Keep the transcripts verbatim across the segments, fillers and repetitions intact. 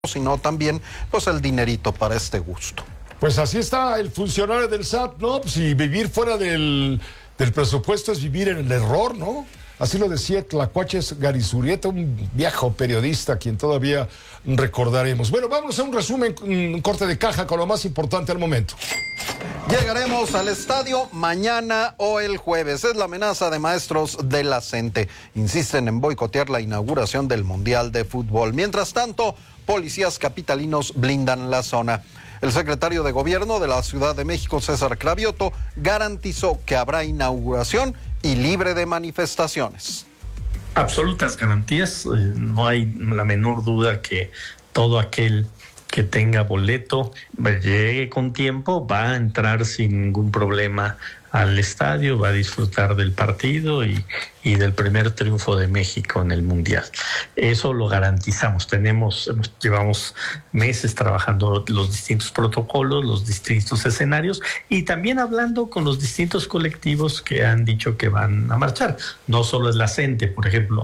sino también pues el dinerito para este gusto. Pues así está el funcionario del S A T, ¿no? Pues, si vivir fuera del, del presupuesto es vivir en el error, ¿no? Así lo decía Tlacuaches Garizurieta, un viejo periodista a quien todavía recordaremos. Bueno, vamos a un resumen, un corte de caja con lo más importante al momento. Llegaremos al estadio mañana o el jueves. Es la amenaza de maestros de la CENTE. Insisten en boicotear la inauguración del Mundial de Fútbol. Mientras tanto, policías capitalinos blindan la zona. El secretario de Gobierno de la Ciudad de México, César Cravioto, garantizó que habrá inauguración y libre de manifestaciones. Absolutas garantías. Eh, no hay la menor duda que todo aquel que tenga boleto, llegue con tiempo, va a entrar sin ningún problema al estadio, va a disfrutar del partido y, y del primer triunfo de México en el Mundial. Eso lo garantizamos. Tenemos, llevamos meses trabajando los distintos protocolos, los distintos escenarios y también hablando con los distintos colectivos que han dicho que van a marchar. No solo es la CENTE, por ejemplo.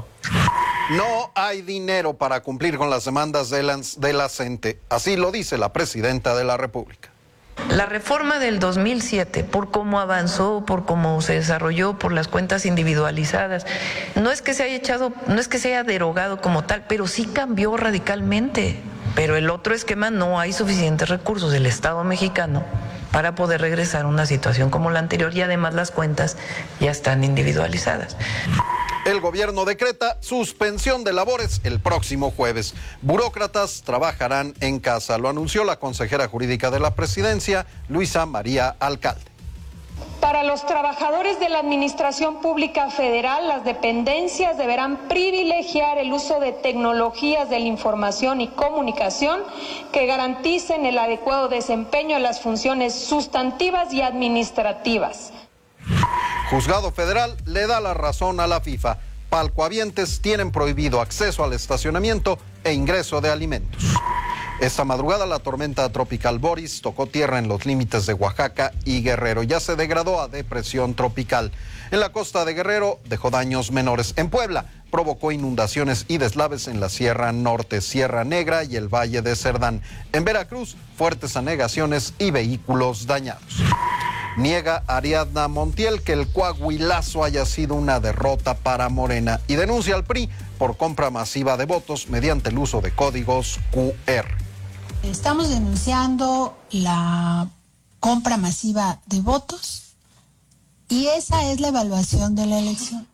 No hay dinero para cumplir con las demandas de la, de la CENTE. Así lo dice la presidenta de la República. La reforma del dos mil siete, por cómo avanzó, por cómo se desarrolló, por las cuentas individualizadas, no es que se haya echado, no es que se haya derogado como tal, pero sí cambió radicalmente. Pero el otro esquema, no hay suficientes recursos del Estado mexicano para poder regresar a una situación como la anterior y además las cuentas ya están individualizadas. El gobierno decreta suspensión de labores el próximo jueves. Burócratas trabajarán en casa, lo anunció la consejera jurídica de la presidencia, Luisa María Alcalde. Para los trabajadores de la Administración Pública Federal, las dependencias deberán privilegiar el uso de tecnologías de la información y comunicación que garanticen el adecuado desempeño de las funciones sustantivas y administrativas. Juzgado Federal le da la razón a la FIFA. Palcohabientes tienen prohibido acceso al estacionamiento e ingreso de alimentos. Esta madrugada la tormenta tropical Boris tocó tierra en los límites de Oaxaca y Guerrero. Ya se degradó a depresión tropical. En la costa de Guerrero dejó daños menores. En Puebla provocó inundaciones y deslaves en la Sierra Norte, Sierra Negra y el Valle de Cerdán. En Veracruz, fuertes anegaciones y vehículos dañados. Niega Ariadna Montiel que el Coahuilazo haya sido una derrota para Morena y denuncia al P R I por compra masiva de votos mediante el uso de códigos Q R. Estamos denunciando la compra masiva de votos y esa es la evaluación de la elección.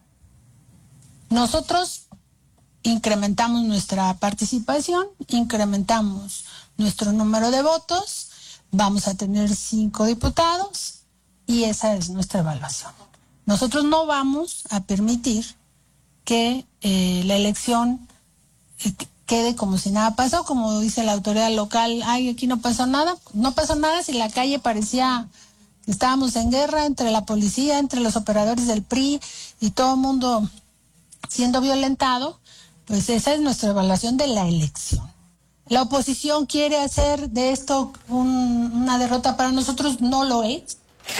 Nosotros incrementamos nuestra participación, incrementamos nuestro número de votos, vamos a tener cinco diputados y esa es nuestra evaluación. Nosotros no vamos a permitir que eh, la elección eh, quede como si nada pasó, como dice la autoridad local, ay, aquí no pasó nada. No pasó nada si la calle parecía que estábamos en guerra entre la policía, entre los operadores del P R I y todo el mundo siendo violentado. Pues esa es nuestra evaluación de la elección. La oposición quiere hacer de esto un, una derrota para nosotros, no lo es.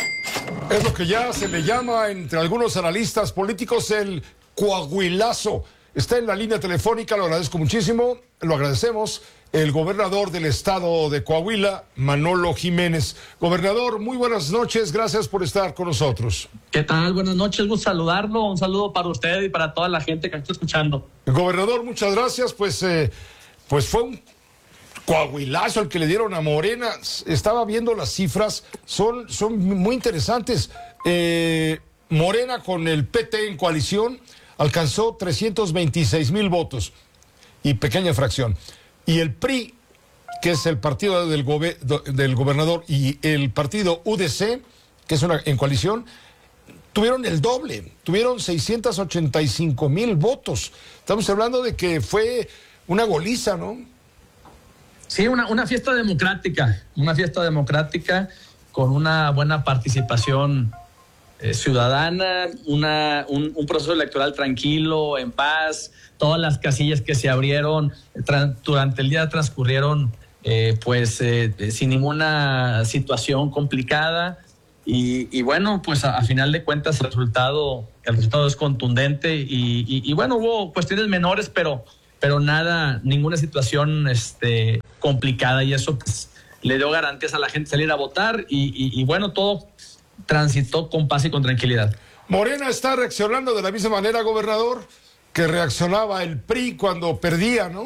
Es lo que ya se le llama entre algunos analistas políticos el Coahuilazo. Está en la línea telefónica, lo agradezco muchísimo, lo agradecemos, el gobernador del estado de Coahuila, Manolo Jiménez. Gobernador, muy buenas noches, gracias por estar con nosotros. ¿Qué tal? Buenas noches, gusto saludarlo, un saludo para usted y para toda la gente que está escuchando. Gobernador, muchas gracias, pues, eh, pues fue un Coahuilazo el que le dieron a Morena. Estaba viendo las cifras, son, son muy interesantes. Eh, Morena con el P T en coalición alcanzó trescientos veintiséis mil votos y pequeña fracción. Y el P R I, que es el partido del, gobe, del gobernador, y el partido U D C, que es una en coalición, tuvieron el doble, tuvieron seiscientos ochenta y cinco mil votos. Estamos hablando de que fue una goliza, ¿no? Sí, una, una fiesta democrática, una fiesta democrática con una buena participación eh, ciudadana, una, un, un proceso electoral tranquilo, en paz, todas las casillas que se abrieron tra- durante el día transcurrieron eh, pues eh, sin ninguna situación complicada y, y bueno, pues a, a final de cuentas el resultado, el resultado es contundente y, y, y bueno, hubo cuestiones menores, pero pero nada, ninguna situación este, complicada, y eso pues, le dio garantías a la gente salir a votar y, y, y bueno, todo transitó con paz y con tranquilidad. Morena está reaccionando de la misma manera, gobernador, que reaccionaba el P R I cuando perdía, ¿no?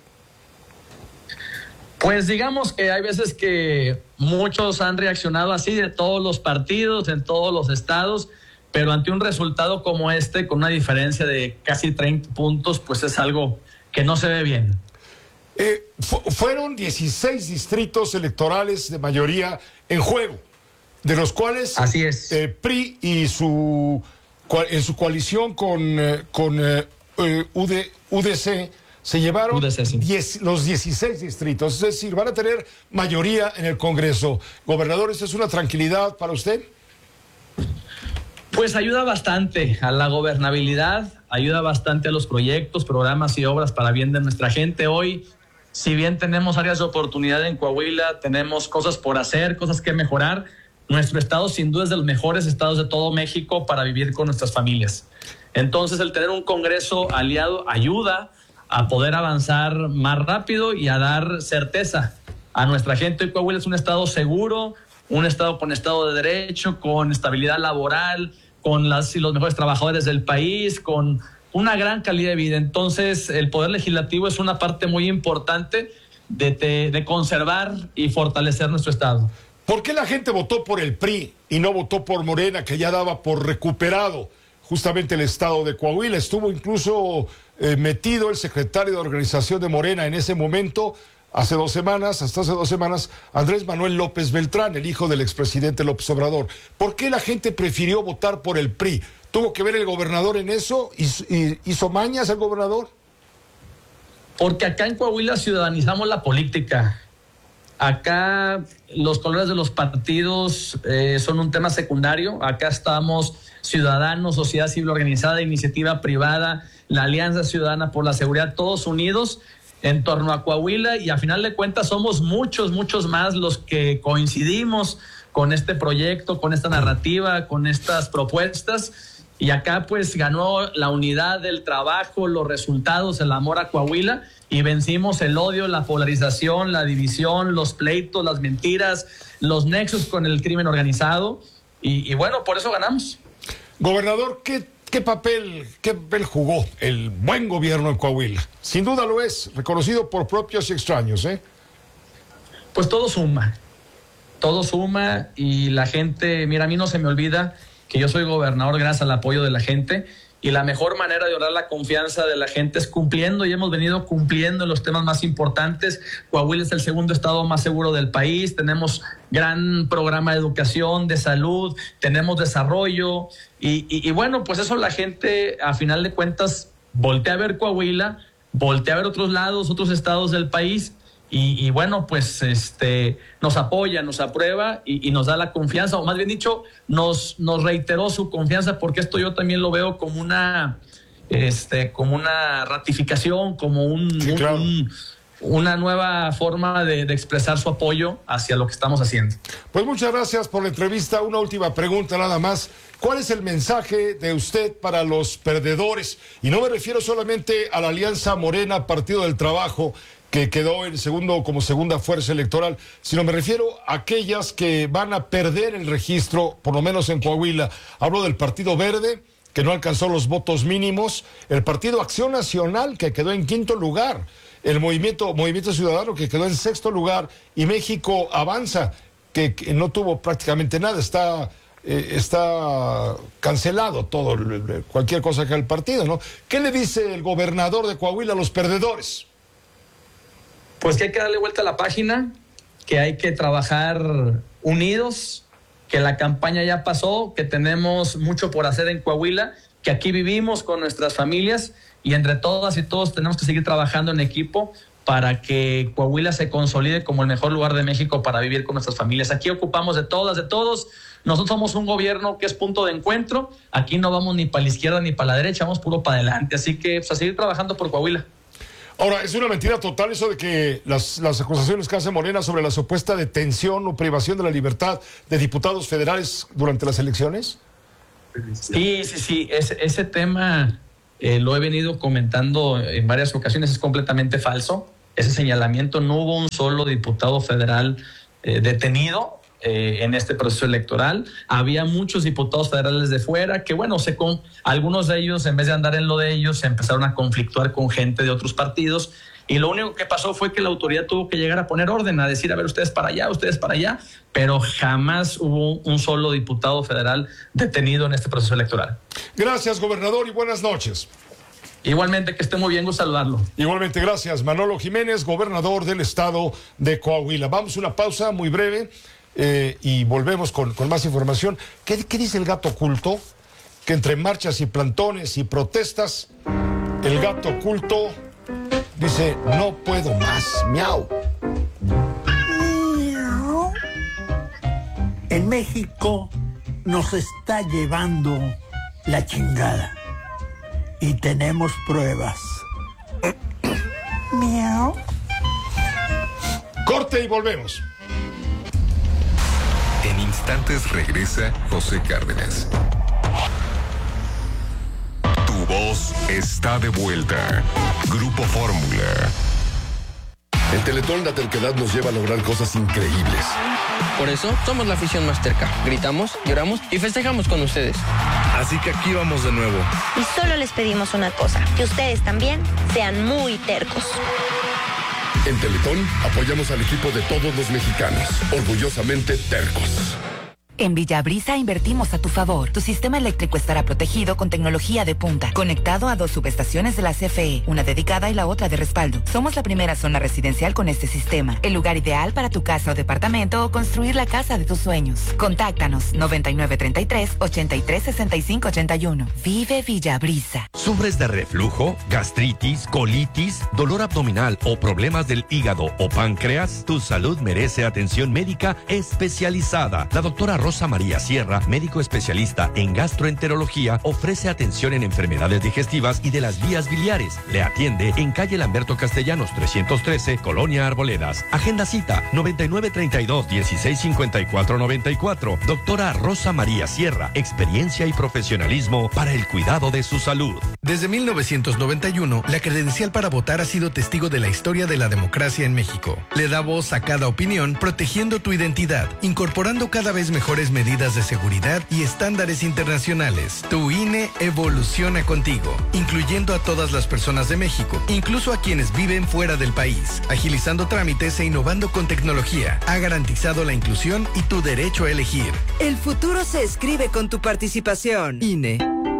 Pues digamos que hay veces que muchos han reaccionado así de todos los partidos, en todos los estados, pero ante un resultado como este, con una diferencia de casi treinta puntos, pues es algo que no se ve bien. Eh, fu fueron dieciséis distritos electorales de mayoría en juego, de los cuales Así es. Eh, P R I y su, en su coalición con, eh, con eh, U D C se llevaron U D C, sí. diez, los dieciséis distritos, es decir, van a tener mayoría en el Congreso. Gobernador, ¿esta es una tranquilidad para usted? Pues ayuda bastante a la gobernabilidad, ayuda bastante a los proyectos, programas y obras para bien de nuestra gente. Hoy, si bien tenemos áreas de oportunidad en Coahuila, tenemos cosas por hacer, cosas que mejorar, nuestro estado sin duda es de los mejores estados de todo México para vivir con nuestras familias. Entonces, el tener un Congreso aliado ayuda a poder avanzar más rápido y a dar certeza a nuestra gente. Hoy Coahuila es un estado seguro, un estado con estado de derecho, con estabilidad laboral, con las y los mejores trabajadores del país, con una gran calidad de vida. Entonces, el Poder Legislativo es una parte muy importante de, de, de conservar y fortalecer nuestro estado. ¿Por qué la gente votó por el P R I y no votó por Morena, que ya daba por recuperado justamente el estado de Coahuila? Estuvo incluso eh, metido el secretario de organización de Morena en ese momento, hace dos semanas, hasta hace dos semanas, Andrés Manuel López Beltrán, el hijo del expresidente López Obrador. ¿Por qué la gente prefirió votar por el P R I? ¿Tuvo que ver el gobernador en eso? ¿Hizo, hizo mañas el gobernador? Porque acá en Coahuila ciudadanizamos la política. Acá los colores de los partidos eh, son un tema secundario. Acá estamos ciudadanos, sociedad civil organizada, iniciativa privada, la Alianza Ciudadana por la Seguridad, todos unidos en torno a Coahuila, y a final de cuentas somos muchos, muchos más los que coincidimos con este proyecto, con esta narrativa, con estas propuestas. Y acá pues ganó la unidad del trabajo, los resultados, el amor a Coahuila, y vencimos el odio, la polarización, la división, los pleitos, las mentiras, los nexos con el crimen organizado, y, y bueno, por eso ganamos. Gobernador, ¿qué, qué papel, qué papel jugó el buen gobierno en Coahuila? Sin duda lo es, reconocido por propios y extraños, ¿eh? Pues todo suma, todo suma, y la gente, mira, a mí no se me olvida que yo soy gobernador gracias al apoyo de la gente, y la mejor manera de honrar la confianza de la gente es cumpliendo, y hemos venido cumpliendo en los temas más importantes. Coahuila es el segundo estado más seguro del país, tenemos gran programa de educación, de salud, tenemos desarrollo, y, y, y bueno, pues eso la gente a final de cuentas voltea a ver Coahuila, voltea a ver otros lados, otros estados del país, Y, y bueno, pues este nos apoya, nos aprueba y, y nos da la confianza, o más bien dicho, nos, nos reiteró su confianza, porque esto yo también lo veo como una, este, como una ratificación, como un, sí, claro. un una nueva forma de, de expresar su apoyo hacia lo que estamos haciendo. Pues muchas gracias por la entrevista. Una última pregunta nada más. ¿Cuál es el mensaje de usted para los perdedores? Y no me refiero solamente a la Alianza Morena Partido del Trabajo, que quedó en segundo como segunda fuerza electoral, sino me refiero a aquellas que van a perder el registro, por lo menos en Coahuila. Hablo del Partido Verde, que no alcanzó los votos mínimos, el Partido Acción Nacional, que quedó en quinto lugar, el Movimiento, Movimiento Ciudadano, que quedó en sexto lugar, y México Avanza, que, que no tuvo prácticamente nada, está, eh, está cancelado todo, cualquier cosa que haga el partido, ¿no? ¿Qué le dice el gobernador de Coahuila a los perdedores? Pues que hay que darle vuelta a la página, que hay que trabajar unidos, que la campaña ya pasó, que tenemos mucho por hacer en Coahuila, que aquí vivimos con nuestras familias, y entre todas y todos tenemos que seguir trabajando en equipo para que Coahuila se consolide como el mejor lugar de México para vivir con nuestras familias. Aquí ocupamos de todas, de todos. Nosotros somos un gobierno que es punto de encuentro. Aquí no vamos ni para la izquierda ni para la derecha, vamos puro para adelante. Así que pues, a seguir trabajando por Coahuila. Ahora, ¿es una mentira total eso de que las, las acusaciones que hace Morena sobre la supuesta detención o privación de la libertad de diputados federales durante las elecciones? Sí, sí, sí. Ese, ese tema eh, lo he venido comentando en varias ocasiones, es completamente falso. Ese señalamiento, no hubo un solo diputado federal eh, detenido eh, en este proceso electoral. Había muchos diputados federales de fuera que, bueno, se con, algunos de ellos, en vez de andar en lo de ellos, se empezaron a conflictuar con gente de otros partidos. Y lo único que pasó fue que la autoridad tuvo que llegar a poner orden, a decir, a ver, ustedes para allá, ustedes para allá, pero jamás hubo un solo diputado federal detenido en este proceso electoral. Gracias, gobernador, y buenas noches. Igualmente, que esté muy bien, gusto saludarlo. Igualmente, gracias. Manolo Jiménez, gobernador del estado de Coahuila. Vamos a una pausa muy breve eh, y volvemos con, con más información. ¿Qué, ¿Qué dice el gato oculto? Que entre marchas y plantones y protestas, el gato oculto dice, no puedo más, miau. Miau. En México nos está llevando la chingada. Y tenemos pruebas. Miau. Corte y volvemos. En instantes regresa José Cárdenas. Tu voz está de vuelta. Grupo Fórmula. En Teletón la terquedad nos lleva a lograr cosas increíbles. Por eso somos la afición más terca. Gritamos, lloramos y festejamos con ustedes. Así que aquí vamos de nuevo. Y solo les pedimos una cosa, que ustedes también sean muy tercos. En Teletón apoyamos al equipo de todos los mexicanos, orgullosamente tercos. En Villabrisa invertimos a tu favor. Tu sistema eléctrico estará protegido con tecnología de punta, conectado a dos subestaciones de la C F E, una dedicada y la otra de respaldo. Somos la primera zona residencial con este sistema, el lugar ideal para tu casa o departamento o construir la casa de tus sueños. Contáctanos noventa y nueve treinta y tres, ochenta y tres sesenta y cinco ochenta y uno. Vive Villabrisa. ¿Sufres de reflujo, gastritis, colitis, dolor abdominal o problemas del hígado o páncreas? Tu salud merece atención médica especializada. La doctora Rosa María Sierra, médico especialista en gastroenterología, ofrece atención en enfermedades digestivas y de las vías biliares. Le atiende en calle Lamberto Castellanos trescientos trece, Colonia Arboledas. Agenda cita noventa y nueve treinta y dos, dieciséis cincuenta y cuatro noventa y cuatro. Doctora Rosa María Sierra, experiencia y profesionalismo para el cuidado de su salud. Desde mil novecientos noventa y uno, la credencial para votar ha sido testigo de la historia de la democracia en México. Le da voz a cada opinión, protegiendo tu identidad, incorporando cada vez mejores medidas de seguridad y estándares internacionales. Tu I N E evoluciona contigo, incluyendo a todas las personas de México, incluso a quienes viven fuera del país, agilizando trámites e innovando con tecnología. Ha garantizado la inclusión y tu derecho a elegir. El futuro se escribe con tu participación. I N E.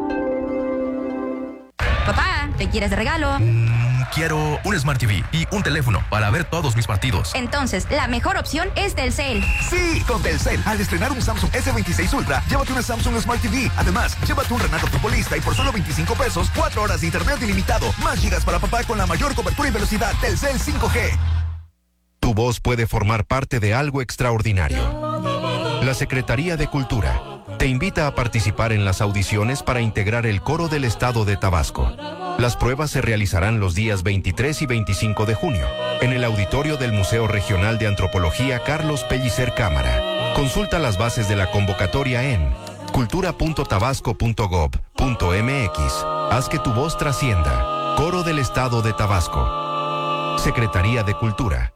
Papá, ¿te quieres de regalo? Mm, quiero un Smart T V y un teléfono para ver todos mis partidos. Entonces, la mejor opción es Telcel. Sí, con Telcel. Al estrenar un Samsung S veintiséis Ultra, llévate una Samsung Smart T V. Además, llévate un Renato futbolista y por solo veinticinco pesos, cuatro horas de internet ilimitado. Más gigas para papá con la mayor cobertura y velocidad. Telcel cinco G. Tu voz puede formar parte de algo extraordinario. La Secretaría de Cultura te invita a participar en las audiciones para integrar el coro del estado de Tabasco. Las pruebas se realizarán los días veintitrés y veinticinco de junio en el auditorio del Museo Regional de Antropología Carlos Pellicer Cámara. Consulta las bases de la convocatoria en cultura punto tabasco punto gob punto m x. Haz que tu voz trascienda. Coro del estado de Tabasco. Secretaría de Cultura.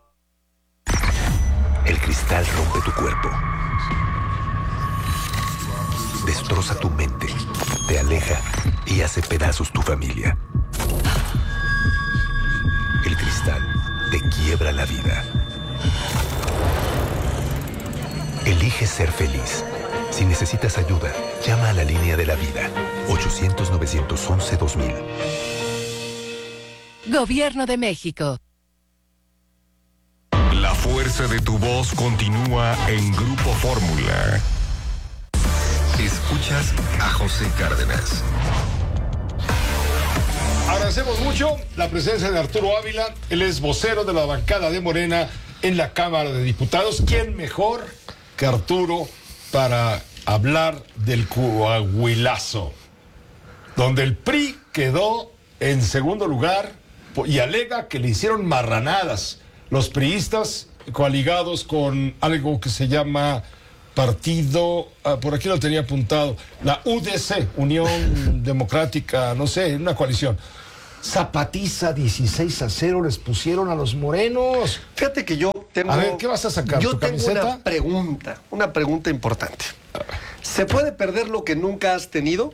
El cristal rompe tu cuerpo. Destroza tu mente, te aleja y hace pedazos tu familia. El cristal te quiebra la vida. Elige ser feliz. Si necesitas ayuda, llama a la línea de la vida. ochocientos, novecientos once, dos mil. Gobierno de México. La fuerza de tu voz continúa en Grupo Fórmula. Escuchas a José Cárdenas. Agradecemos mucho la presencia de Arturo Ávila. Él es vocero de la bancada de Morena en la Cámara de Diputados. ¿Quién mejor que Arturo para hablar del Coahuilazo? Donde el P R I quedó en segundo lugar y alega que le hicieron marranadas los priistas coaligados con algo que se llama partido, ah, por aquí lo tenía apuntado, la U D C, Unión Democrática, no sé, una coalición. Zapatiza dieciséis a cero les pusieron a los morenos. Fíjate que yo tengo... A ver, ¿qué vas a sacar? Yo ¿Tu tengo camiseta? una pregunta, una pregunta importante. ¿Se puede perder lo que nunca has tenido?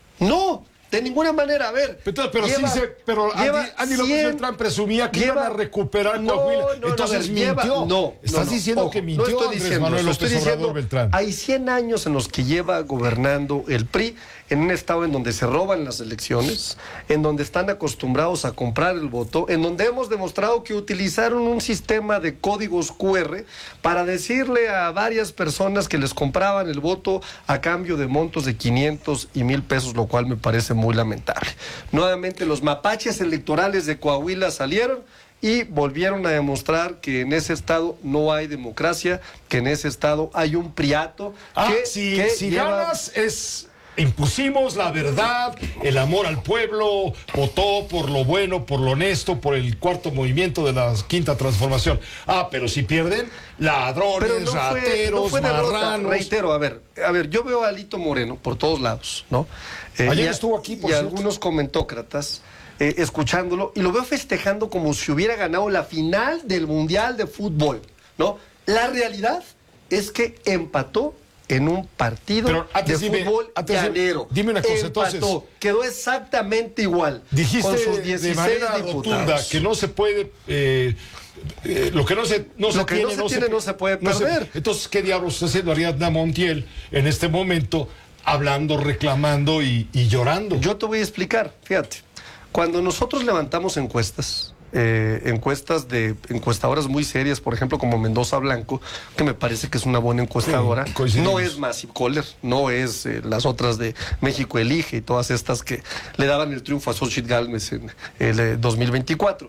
No, de ninguna manera. A ver. Pero, pero lleva, sí se, pero lleva Andy, Andy López Beltrán presumía que lleva, iban a recuperar no, Coahuila. No, Entonces no, ver, mintió. Lleva, no, Estás no, no, diciendo ojo, que mintió no estoy Andrés diciendo, Manuel estoy López diciendo, Obrador Beltrán. Hay cien años en los que lleva gobernando el P R I en un estado en donde se roban las elecciones, en donde están acostumbrados a comprar el voto, en donde hemos demostrado que utilizaron un sistema de códigos cu erre para decirle a varias personas que les compraban el voto a cambio de montos de quinientos y mil pesos, lo cual me parece muy lamentable. Nuevamente los mapaches electorales de Coahuila salieron y volvieron a demostrar que en ese estado no hay democracia, que en ese estado hay un priato. Ah, que, si, que si lleva... ganas es... Impusimos la verdad, el amor al pueblo, votó por lo bueno, por lo honesto, por el cuarto movimiento de la quinta transformación. Ah, pero si pierden, ladrones, Pero no fue, rateros, no fue derrota, marranos. reitero, a ver, a ver, yo veo a Alito Moreno por todos lados, ¿no? Eh, Ayer y a, estuvo aquí, por y cierto. algunos comentócratas eh, escuchándolo, y lo veo festejando como si hubiera ganado la final del Mundial de Fútbol, ¿no? La realidad es que empató en un partido Pero antes de dime, fútbol antes llanero. Dime una cosa, Empató, entonces. quedó exactamente igual. Dijiste con sus de dieciséis manera diputados. rotunda que no se puede... Eh, eh, lo que no se, no Lo se que tiene, no se tiene no se puede perder. Entonces, ¿qué diablos está haciendo Ariadna Montiel en este momento hablando, reclamando y, y llorando? Yo te voy a explicar, fíjate. Cuando nosotros levantamos encuestas, eh, encuestas de encuestadoras muy serias, por ejemplo, como Mendoza Blanco, que me parece que es una buena encuestadora, sí, no es Massive Caller, no es eh, las otras de México Elige y todas estas que le daban el triunfo a Xochitl Gálvez en el eh, dos mil veinticuatro.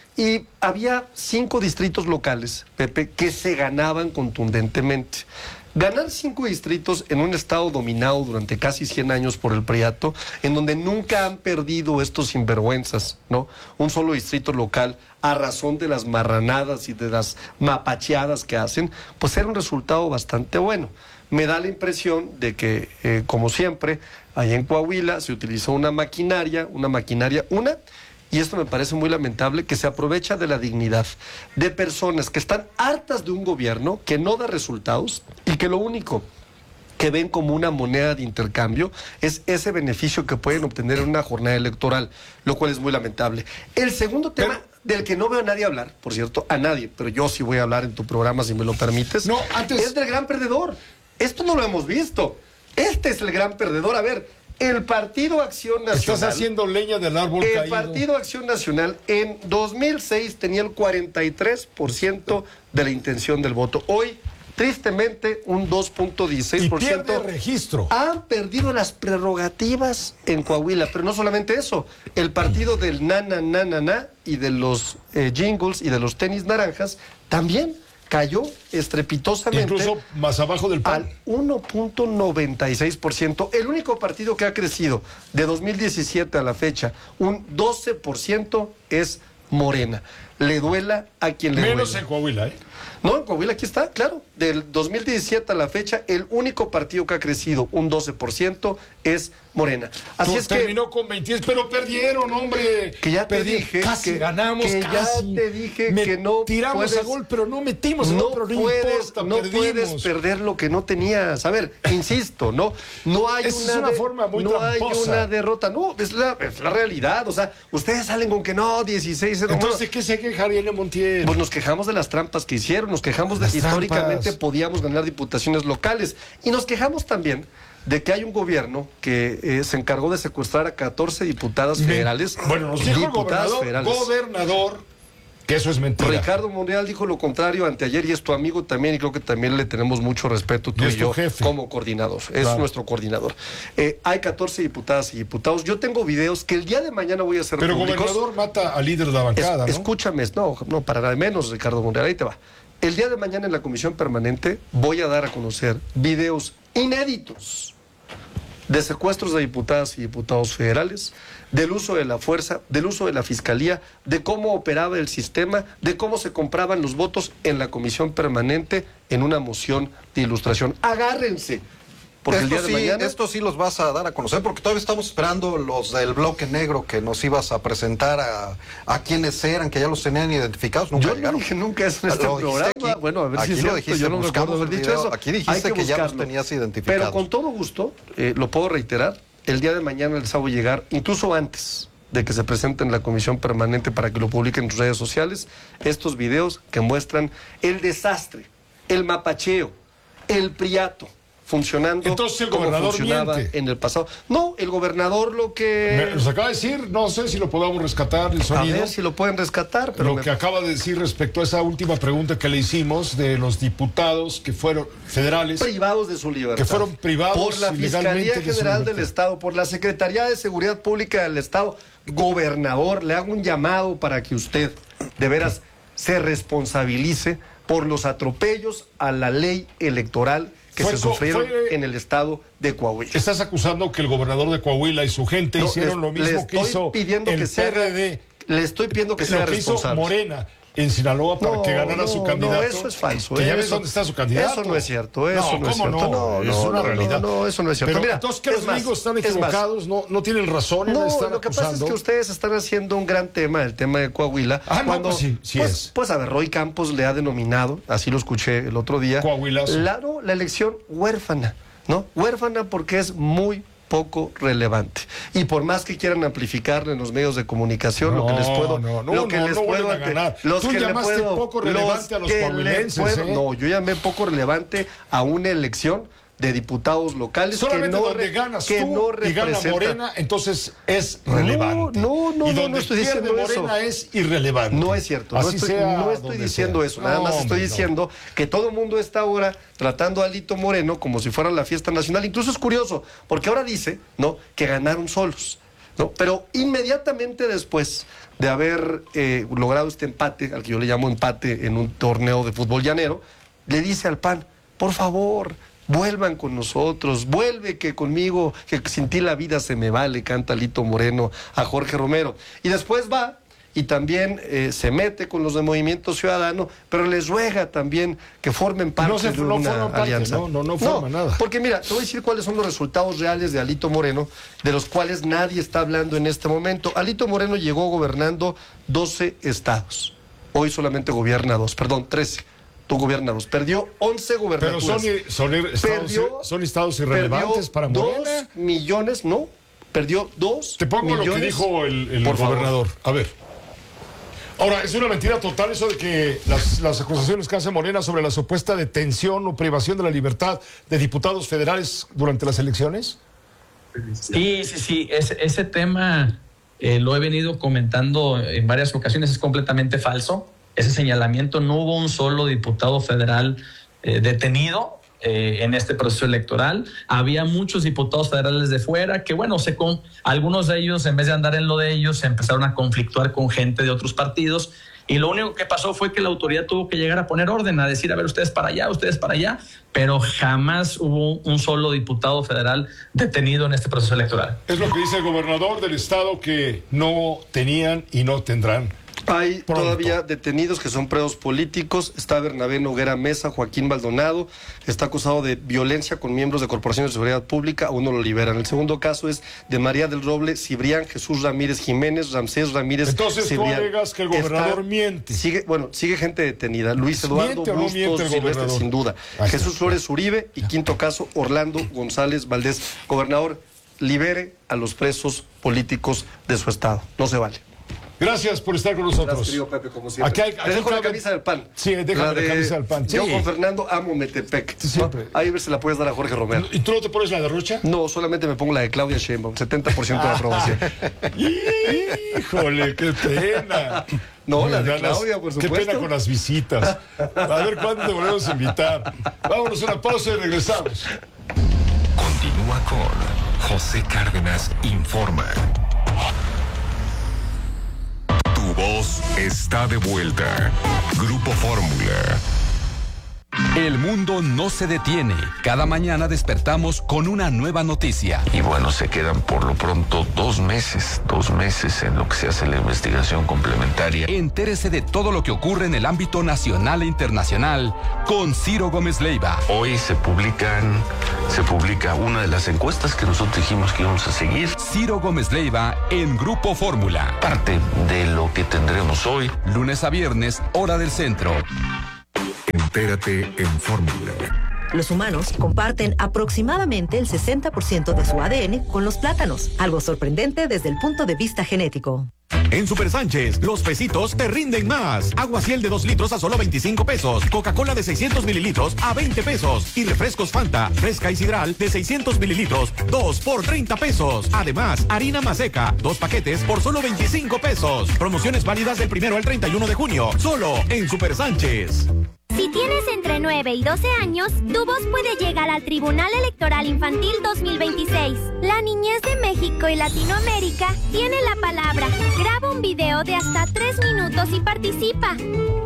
Y había cinco distritos locales, Pepe, que se ganaban contundentemente. Ganar cinco distritos en un estado dominado durante casi cien años por el priato, en donde nunca han perdido estos sinvergüenzas, ¿no? Un solo distrito local a razón de las marranadas y de las mapacheadas que hacen, pues era un resultado bastante bueno. Me da la impresión de que, eh, como siempre, allá en Coahuila se utilizó una maquinaria, una maquinaria, una... y esto me parece muy lamentable, que se aprovecha de la dignidad de personas que están hartas de un gobierno que no da resultados y que lo único que ven como una moneda de intercambio es ese beneficio que pueden obtener en una jornada electoral, lo cual es muy lamentable. El segundo tema, pero, del que no veo a nadie hablar, por cierto, a nadie, pero yo sí voy a hablar en tu programa si me lo permites, no, antes... es del gran perdedor. Esto no lo hemos visto. Este es el gran perdedor. A ver... El Partido Acción Nacional... Estás haciendo leña del árbol el caído. El Partido Acción Nacional en dos mil seis tenía el cuarenta y tres por ciento de la intención del voto. Hoy, tristemente, un dos punto dieciséis por ciento. Y pierde registro. Han perdido las prerrogativas en Coahuila. Pero no solamente eso. El partido del na, na, na, na, na y de los eh, jingles y de los tenis naranjas también cayó estrepitosamente. Incluso más abajo del P A N. Al uno punto noventa y seis por ciento. El único partido que ha crecido de dos mil diecisiete a la fecha, un doce por ciento, es Morena. Le duela a quien le duela. Menos en Coahuila, ¿eh? No, en Coahuila aquí está, claro. Del dos mil diecisiete a la fecha, el único partido que ha crecido un doce por ciento es Morena. Así Tú es que... terminó con veintidós, pero perdieron, hombre. Que ya te Perdí, dije... Casi que, ganamos, que casi. ya te dije Me que no tiramos puedes, a gol, pero no metimos. No, no, pero no puedes, importa, no puedes perder lo que no tenías. A ver, insisto, no, no hay Esa una... es una de, forma muy no tramposa. hay una derrota. No, es la, es la realidad. O sea, ustedes salen con que no, dieciséis... Entonces, ¿de qué se queja Ariadna Montiel? Pues nos quejamos de las trampas que hicieron, nos quejamos de Las que históricamente trampas. podíamos ganar diputaciones locales. Y nos quejamos también de que hay un gobierno que eh, se encargó de secuestrar a catorce diputadas federales. Bueno, nos dijo el gobernador, federales. gobernador, que eso es mentira. Ricardo Monreal dijo lo contrario anteayer y es tu amigo también y creo que también le tenemos mucho respeto tú y, y yo jefe. Como coordinador. Es claro. Nuestro coordinador. Eh, hay catorce diputadas y diputados. Yo tengo videos que el día de mañana voy a hacer Pero públicos. gobernador mata al líder de la bancada, es, ¿no? Escúchame, no, no, para nada menos, Ricardo Monreal, ahí te va. El día de mañana en la comisión permanente voy a dar a conocer videos inéditos de secuestros de diputadas y diputados federales, del uso de la fuerza, del uso de la fiscalía, de cómo operaba el sistema, de cómo se compraban los votos en la comisión permanente en una moción de ilustración. Agárrense. Porque esto, el día de sí, mañana... esto sí los vas a dar a conocer, porque todavía estamos esperando los del bloque negro que nos ibas a presentar a, a quienes eran, que ya los tenían identificados. Nunca yo llegaron. no dije nunca eso en este Lo programa. Aquí, bueno, a ver aquí si es lo cierto, dijiste, yo no recuerdo haber dicho eso. Aquí dijiste que, que ya los tenías identificados. Pero con todo gusto, eh, lo puedo reiterar, el día de mañana les hago llegar, incluso antes de que se presente en la comisión permanente para que lo publiquen en sus redes sociales, estos videos que muestran el desastre, el mapacheo, el priato, funcionando. Entonces el como gobernador funcionaba miente. En el pasado. No, el gobernador lo que... Me, nos acaba de decir, no sé si lo podamos rescatar el sonido. A ver si lo pueden rescatar, pero... Lo me... que acaba de decir respecto a esa última pregunta que le hicimos de los diputados que fueron federales... Privados de su libertad. Que fueron privados por la Fiscalía General del Estado, por la Secretaría de Seguridad Pública del Estado. Gobernador, le hago un llamado para que usted de veras se responsabilice por los atropellos a la ley electoral que fue, se sufrieron fue, en el estado de Coahuila. Estás acusando que el gobernador de Coahuila y su gente no, hicieron les, lo mismo que hizo pidiendo el que P R D. Sea, le estoy pidiendo que lo sea que responsable. Hizo Morena en Sinaloa para no, que ganara no, su candidato. No, eso es falso. Que eh, ya ves eso, dónde está su candidato. Eso no es cierto. Eso no, no es ¿cómo cierto. No, no, es no, una no, realidad. No, no, eso no es cierto. Pero Mira, entonces que los gringos están equivocados, no, no tienen razón en no, estar lo que acusando. pasa es que ustedes están haciendo un gran tema, el tema de Coahuila. Ah, cuando, no, pues sí, sí pues, es. Pues a ver, Roy Campos le ha denominado, así lo escuché el otro día, Coahuilazo. La, no, la elección huérfana, ¿no? Huérfana porque es muy poco relevante. Y por más que quieran amplificarlo en los medios de comunicación, no, lo que les puedo... No, no, lo que no, les no puedo a ganar. Los Tú que llamaste le puedo, poco relevante a los coahuilenses, puedo, ¿eh? No, yo llamé poco relevante a una elección de diputados locales solamente que no donde re, ganas que tú no y gana Morena, entonces es relevante. No, no, no, y donde no estoy pierde diciendo Morena eso. es irrelevante. No es cierto. Así no estoy, sea no estoy diciendo sea. eso. Nada no, más estoy hombre, diciendo no. que todo el mundo está ahora tratando a Alito Moreno como si fuera la fiesta nacional. Incluso es curioso, porque ahora dice, ¿no?, que ganaron solos, ¿no? Pero inmediatamente después de haber eh, logrado este empate, al que yo le llamo empate en un torneo de fútbol llanero, le dice al P A N, por favor, vuelvan con nosotros, vuelve que conmigo, que sin ti la vida se me vale, canta Alito Moreno a Jorge Romero. Y después va y también eh, se mete con los de Movimiento Ciudadano, pero les ruega también que formen parte no se, de no una parte, alianza. No, no, no forma no, nada. Porque mira, te voy a decir cuáles son los resultados reales de Alito Moreno, de los cuales nadie está hablando en este momento. Alito Moreno llegó gobernando doce estados. Hoy solamente gobierna dos, perdón, trece. Tú gobiernas, perdió once gobernaturas. Pero son, son, estados, perdió, son estados irrelevantes para Morena. Dos millones, no, perdió dos Te pongo millones. lo que dijo el, el Por gobernador. favor. A ver. Ahora, es una mentira total eso de que las, las acusaciones que hace Morena sobre la supuesta detención o privación de la libertad de diputados federales durante las elecciones. Sí, sí, sí. Ese, ese tema eh, lo he venido comentando en varias ocasiones. Es completamente falso. Ese señalamiento, no hubo un solo diputado federal eh, detenido eh, en este proceso electoral. Había muchos diputados federales de fuera que, bueno, se con, algunos de ellos, en vez de andar en lo de ellos, se empezaron a conflictuar con gente de otros partidos. Y lo único que pasó fue que la autoridad tuvo que llegar a poner orden, a decir, a ver, ustedes para allá, ustedes para allá, pero jamás hubo un solo diputado federal detenido en este proceso electoral. Es lo que dice el gobernador del estado, que no tenían y no tendrán. Hay Pronto. todavía detenidos que son presos políticos. Está Bernabé Noguera Mesa, Joaquín Maldonado, está acusado de violencia con miembros de corporaciones de seguridad pública, aún no lo liberan. El segundo caso es de María del Roble Cibrián, Jesús Ramírez Jiménez, Ramsés Ramírez Entonces Cibrián. tú alegas que el gobernador está, miente. Sigue, bueno, sigue gente detenida. Luis Eduardo ¿Miente o no Bustos miente el Silvestre, gobernador? sin duda. Ahí Jesús está. Flores Uribe y quinto caso, Orlando González Valdés. Gobernador, libere a los presos políticos de su estado. No se vale. Gracias por estar con nosotros. Gracias, querido Pepe, como siempre. Aquí hay, Te aquí dejo cabe... la camisa del P A N. Sí, déjame la, de... la camisa del P A N. Sí. Yo con Fernando amo Metepec. Sí, siempre. Ahí ver si la puedes dar a Jorge Romero. ¿Y tú no te pones la de Rocha? No, solamente me pongo la de Claudia Sheinbaum, setenta por ciento de aprobación. Híjole, qué pena. No, la de Ganas, Claudia, por supuesto. Qué pena con las visitas. A ver cuándo te volvemos a invitar. Vámonos a una pausa y regresamos. Continúa con José Cárdenas Informa. Tu voz está de vuelta. Grupo Fórmula. El mundo no se detiene. Cada mañana despertamos con una nueva noticia. Y bueno, se quedan por lo pronto dos meses, dos meses en lo que se hace la investigación complementaria. Entérese de todo lo que ocurre en el ámbito nacional e internacional con Ciro Gómez Leiva. Hoy se publican, se publica una de las encuestas que nosotros dijimos que íbamos a seguir. Ciro Gómez Leiva en Grupo Fórmula. Parte de lo que tendremos hoy. Lunes a viernes, hora del centro. Entérate en Fórmula. Los humanos comparten aproximadamente el sesenta por ciento de su A D N con los plátanos, algo sorprendente desde el punto de vista genético. En Super Sánchez, los pesitos te rinden más. Agua Ciel de dos litros a solo veinticinco pesos. Coca-Cola de seiscientos mililitros a veinte pesos. Y refrescos Fanta, fresca y sidral de seiscientos mililitros, dos por treinta pesos. Además, harina Maseca, dos paquetes por solo veinticinco pesos. Promociones válidas del primero al treinta y uno de junio. Solo en Super Sánchez. Si tienes entre nueve y doce años, tu voz puede llegar al Tribunal Electoral Infantil dos mil veintiséis. La niñez de México y Latinoamérica tiene la palabra. Graba un video de hasta tres minutos y participa.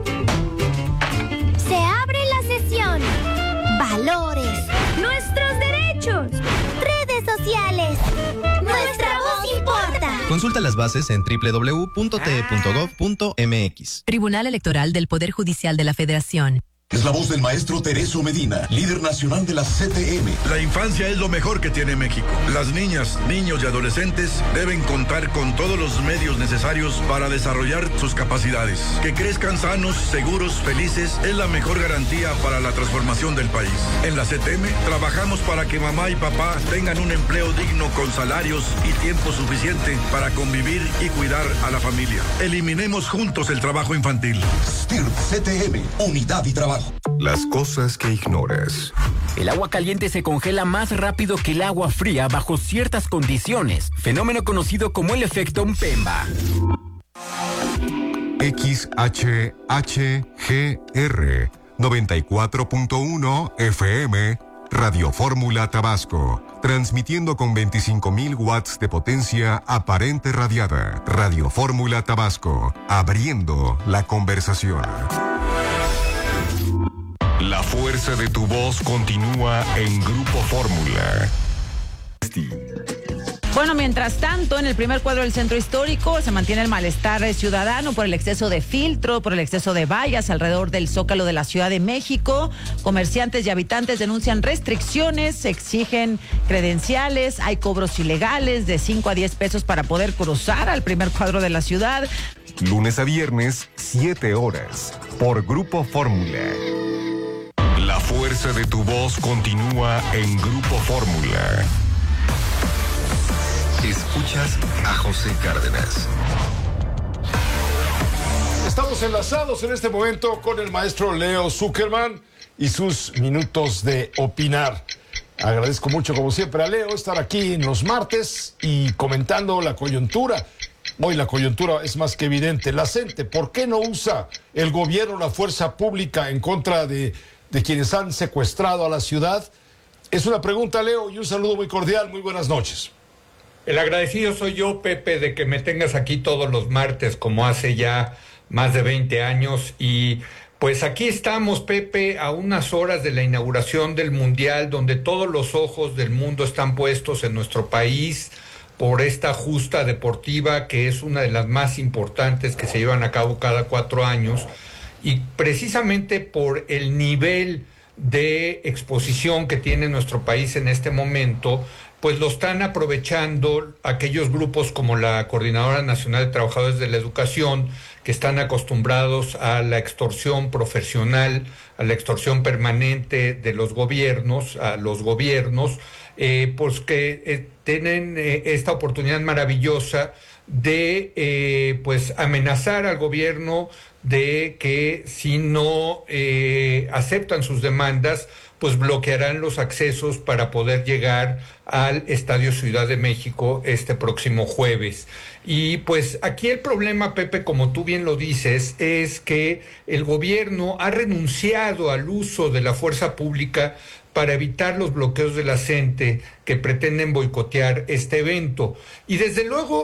Se abre la sesión. Valores. Nuestros derechos. Redes sociales. Nuestra voz importa. Consulta las bases en doble u doble u doble u punto t e punto gov punto m x. Tribunal Electoral del Poder Judicial de la Federación. Es la voz del maestro Tereso Medina, líder nacional de la C T M. La infancia es lo mejor que tiene México. Las niñas, niños y adolescentes deben contar con todos los medios necesarios para desarrollar sus capacidades. Que crezcan sanos, seguros, felices es la mejor garantía para la transformación del país. En la C T M trabajamos para que mamá y papá tengan un empleo digno con salarios y tiempo suficiente para convivir y cuidar a la familia. Eliminemos juntos el trabajo infantil. S T I R P C T M, unidad y trabajo. Las cosas que ignoras. El agua caliente se congela más rápido que el agua fría bajo ciertas condiciones, fenómeno conocido como el efecto Mpemba. X H H G R noventa y cuatro punto uno F M, Radio Fórmula Tabasco, transmitiendo con veinticinco mil watts de potencia aparente radiada. Radio Fórmula Tabasco, abriendo la conversación. La fuerza de tu voz continúa en Grupo Fórmula. Bueno, mientras tanto, en el primer cuadro del centro histórico se mantiene el malestar ciudadano por el exceso de filtro, por el exceso de vallas alrededor del Zócalo de la Ciudad de México. Comerciantes y habitantes denuncian restricciones, exigen credenciales, hay cobros ilegales de cinco a diez pesos para poder cruzar al primer cuadro de la ciudad. Lunes a viernes, siete horas, por Grupo Fórmula. La fuerza de tu voz continúa en Grupo Fórmula. Escuchas a José Cárdenas. Estamos enlazados en este momento con el maestro Leo Zuckerman y sus minutos de opinar. Agradezco mucho, como siempre, a Leo estar aquí en los martes y comentando la coyuntura. Hoy la coyuntura es más que evidente. La gente, ¿por qué no usa el gobierno la fuerza pública en contra de... de quienes han secuestrado a la ciudad? Es una pregunta, Leo, y un saludo muy cordial. Muy buenas noches. El agradecido soy yo, Pepe, de que me tengas aquí todos los martes, como hace ya más de veinte años. Y pues aquí estamos, Pepe, a unas horas de la inauguración del Mundial, donde todos los ojos del mundo están puestos en nuestro país por esta justa deportiva, que es una de las más importantes que se llevan a cabo cada cuatro años. Y precisamente por el nivel de exposición que tiene nuestro país en este momento, pues lo están aprovechando aquellos grupos como la Coordinadora Nacional de Trabajadores de la Educación, que están acostumbrados a la extorsión profesional, a la extorsión permanente de los gobiernos, a los gobiernos, eh, pues que eh, tienen eh, esta oportunidad maravillosa de eh, pues amenazar al gobierno de que si no eh, aceptan sus demandas, pues bloquearán los accesos para poder llegar al Estadio Ciudad de México este próximo jueves. Y pues aquí el problema, Pepe, como tú bien lo dices, es que el gobierno ha renunciado al uso de la fuerza pública para evitar los bloqueos de la gente que pretenden boicotear este evento. Y desde luego,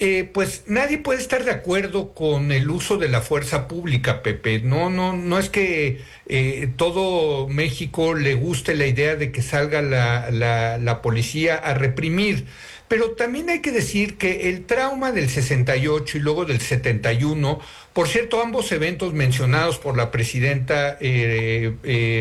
Eh, pues nadie puede estar de acuerdo con el uso de la fuerza pública, Pepe. No, no, no es que eh, todo México le guste la idea de que salga la, la, la policía a reprimir. Pero también hay que decir que el trauma del sesenta y ocho y luego del setenta y uno, por cierto, ambos eventos mencionados por la presidenta eh,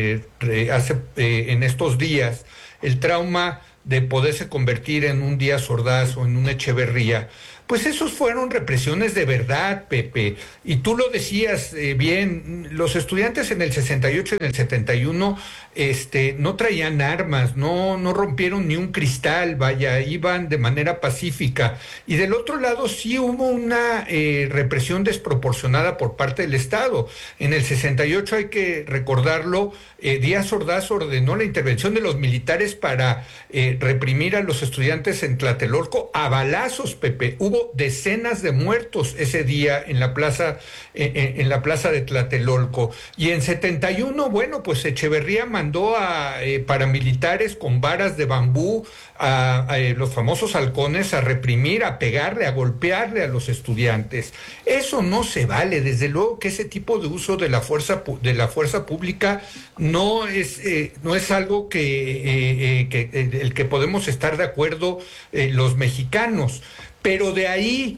eh, hace, eh, en estos días, el trauma de poderse convertir en un Díaz Ordaz o en un Echeverría, pues esos fueron represiones de verdad, Pepe. Y tú lo decías eh, bien, los estudiantes en el sesenta y ocho y en el setenta y uno este, no traían armas, no, no rompieron ni un cristal, vaya, iban de manera pacífica. Y del otro lado sí hubo una eh, represión desproporcionada por parte del Estado. En el sesenta y ocho, hay que recordarlo, eh, Díaz Ordaz ordenó la intervención de los militares para eh, reprimir a los estudiantes en Tlatelolco a balazos, Pepe. Hubo decenas de muertos ese día en la plaza eh, en la plaza de Tlatelolco. Y en setenta y uno, bueno, pues Echeverría mandó a eh, paramilitares con varas de bambú, a, a eh, los famosos halcones, a reprimir, a pegarle, a golpearle a los estudiantes. Eso no se vale. Desde luego que ese tipo de uso de la fuerza de la fuerza pública no es eh, no es algo que, eh, eh, que eh, el que podemos estar de acuerdo eh, los mexicanos. Pero de ahí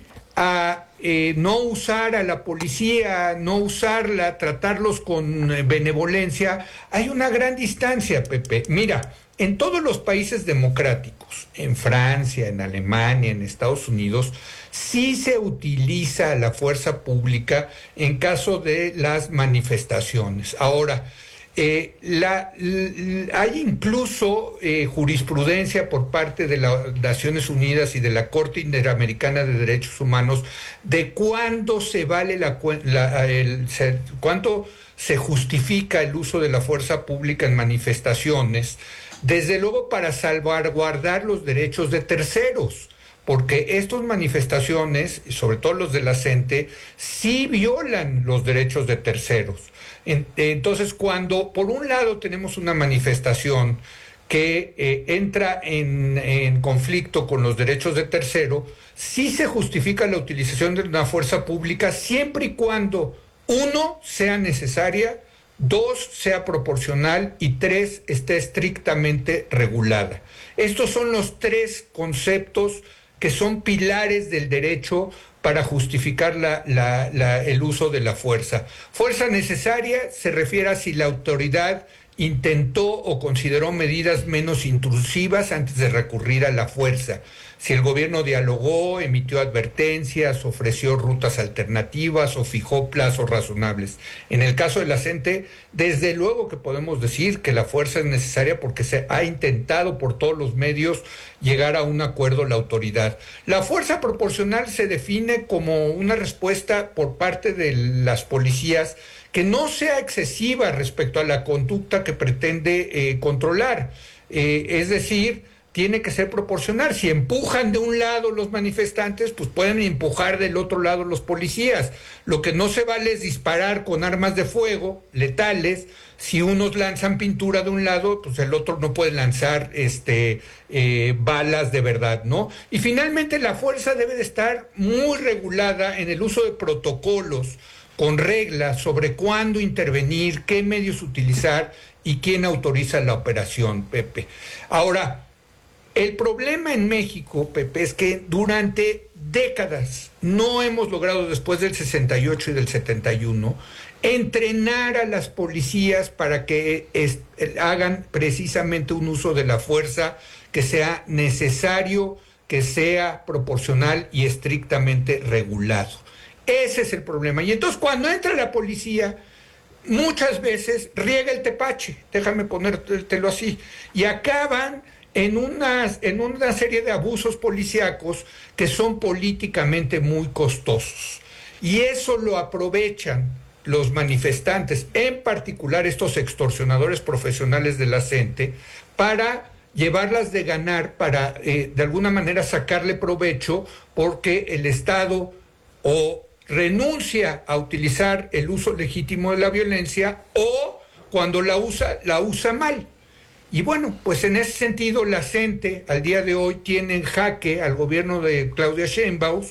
a eh, no usar a la policía, no usarla, tratarlos con eh, benevolencia, hay una gran distancia, Pepe. Mira, en todos los países democráticos, en Francia, en Alemania, en Estados Unidos, sí se utiliza la fuerza pública en caso de las manifestaciones. Ahora, Eh, la, l, hay incluso eh, jurisprudencia por parte de las Naciones Unidas y de la Corte Interamericana de Derechos Humanos de cuándo se vale la, la el, se, cuánto se justifica el uso de la fuerza pública en manifestaciones, desde luego para salvaguardar los derechos de terceros, porque estas manifestaciones, sobre todo los de la CENTE, sí violan los derechos de terceros. Entonces, cuando por un lado tenemos una manifestación que eh, entra en, en conflicto con los derechos de tercero, sí se justifica la utilización de una fuerza pública siempre y cuando, uno, sea necesaria, dos, sea proporcional y tres, esté estrictamente regulada. Estos son los tres conceptos que son pilares del derecho para justificar la, la, la, el uso de la fuerza. Fuerza necesaria se refiere a si la autoridad intentó o consideró medidas menos intrusivas antes de recurrir a la fuerza. Si el gobierno dialogó, emitió advertencias, ofreció rutas alternativas o fijó plazos razonables. En el caso de la CENTE, desde luego que podemos decir que la fuerza es necesaria porque se ha intentado por todos los medios llegar a un acuerdo la autoridad. La fuerza proporcional se define como una respuesta por parte de las policías que no sea excesiva respecto a la conducta que pretende eh, controlar. Eh, es decir, tiene que ser proporcional. Si empujan de un lado los manifestantes, pues pueden empujar del otro lado los policías. Lo que no se vale es disparar con armas de fuego letales. Si unos lanzan pintura de un lado, pues el otro no puede lanzar este, eh, balas de verdad, ¿no? Y finalmente la fuerza debe de estar muy regulada en el uso de protocolos, con reglas sobre cuándo intervenir, qué medios utilizar y quién autoriza la operación, Pepe. Ahora, el problema en México, Pepe, es que durante décadas no hemos logrado, después del sesenta y ocho y del setenta y uno, entrenar a las policías para que es, hagan precisamente un uso de la fuerza que sea necesario, que sea proporcional y estrictamente regulado. Ese es el problema. Y entonces cuando entra la policía, muchas veces riega el tepache, déjame ponértelo así, y acaban en una, en una serie de abusos policíacos que son políticamente muy costosos. Y eso lo aprovechan los manifestantes, en particular estos extorsionadores profesionales de la CENTE, para llevarlas de ganar, para eh, de alguna manera sacarle provecho, porque el Estado o renuncia a utilizar el uso legítimo de la violencia o cuando la usa, la usa mal. Y bueno, pues en ese sentido la CENTE al día de hoy tiene en jaque al gobierno de Claudia Sheinbaum,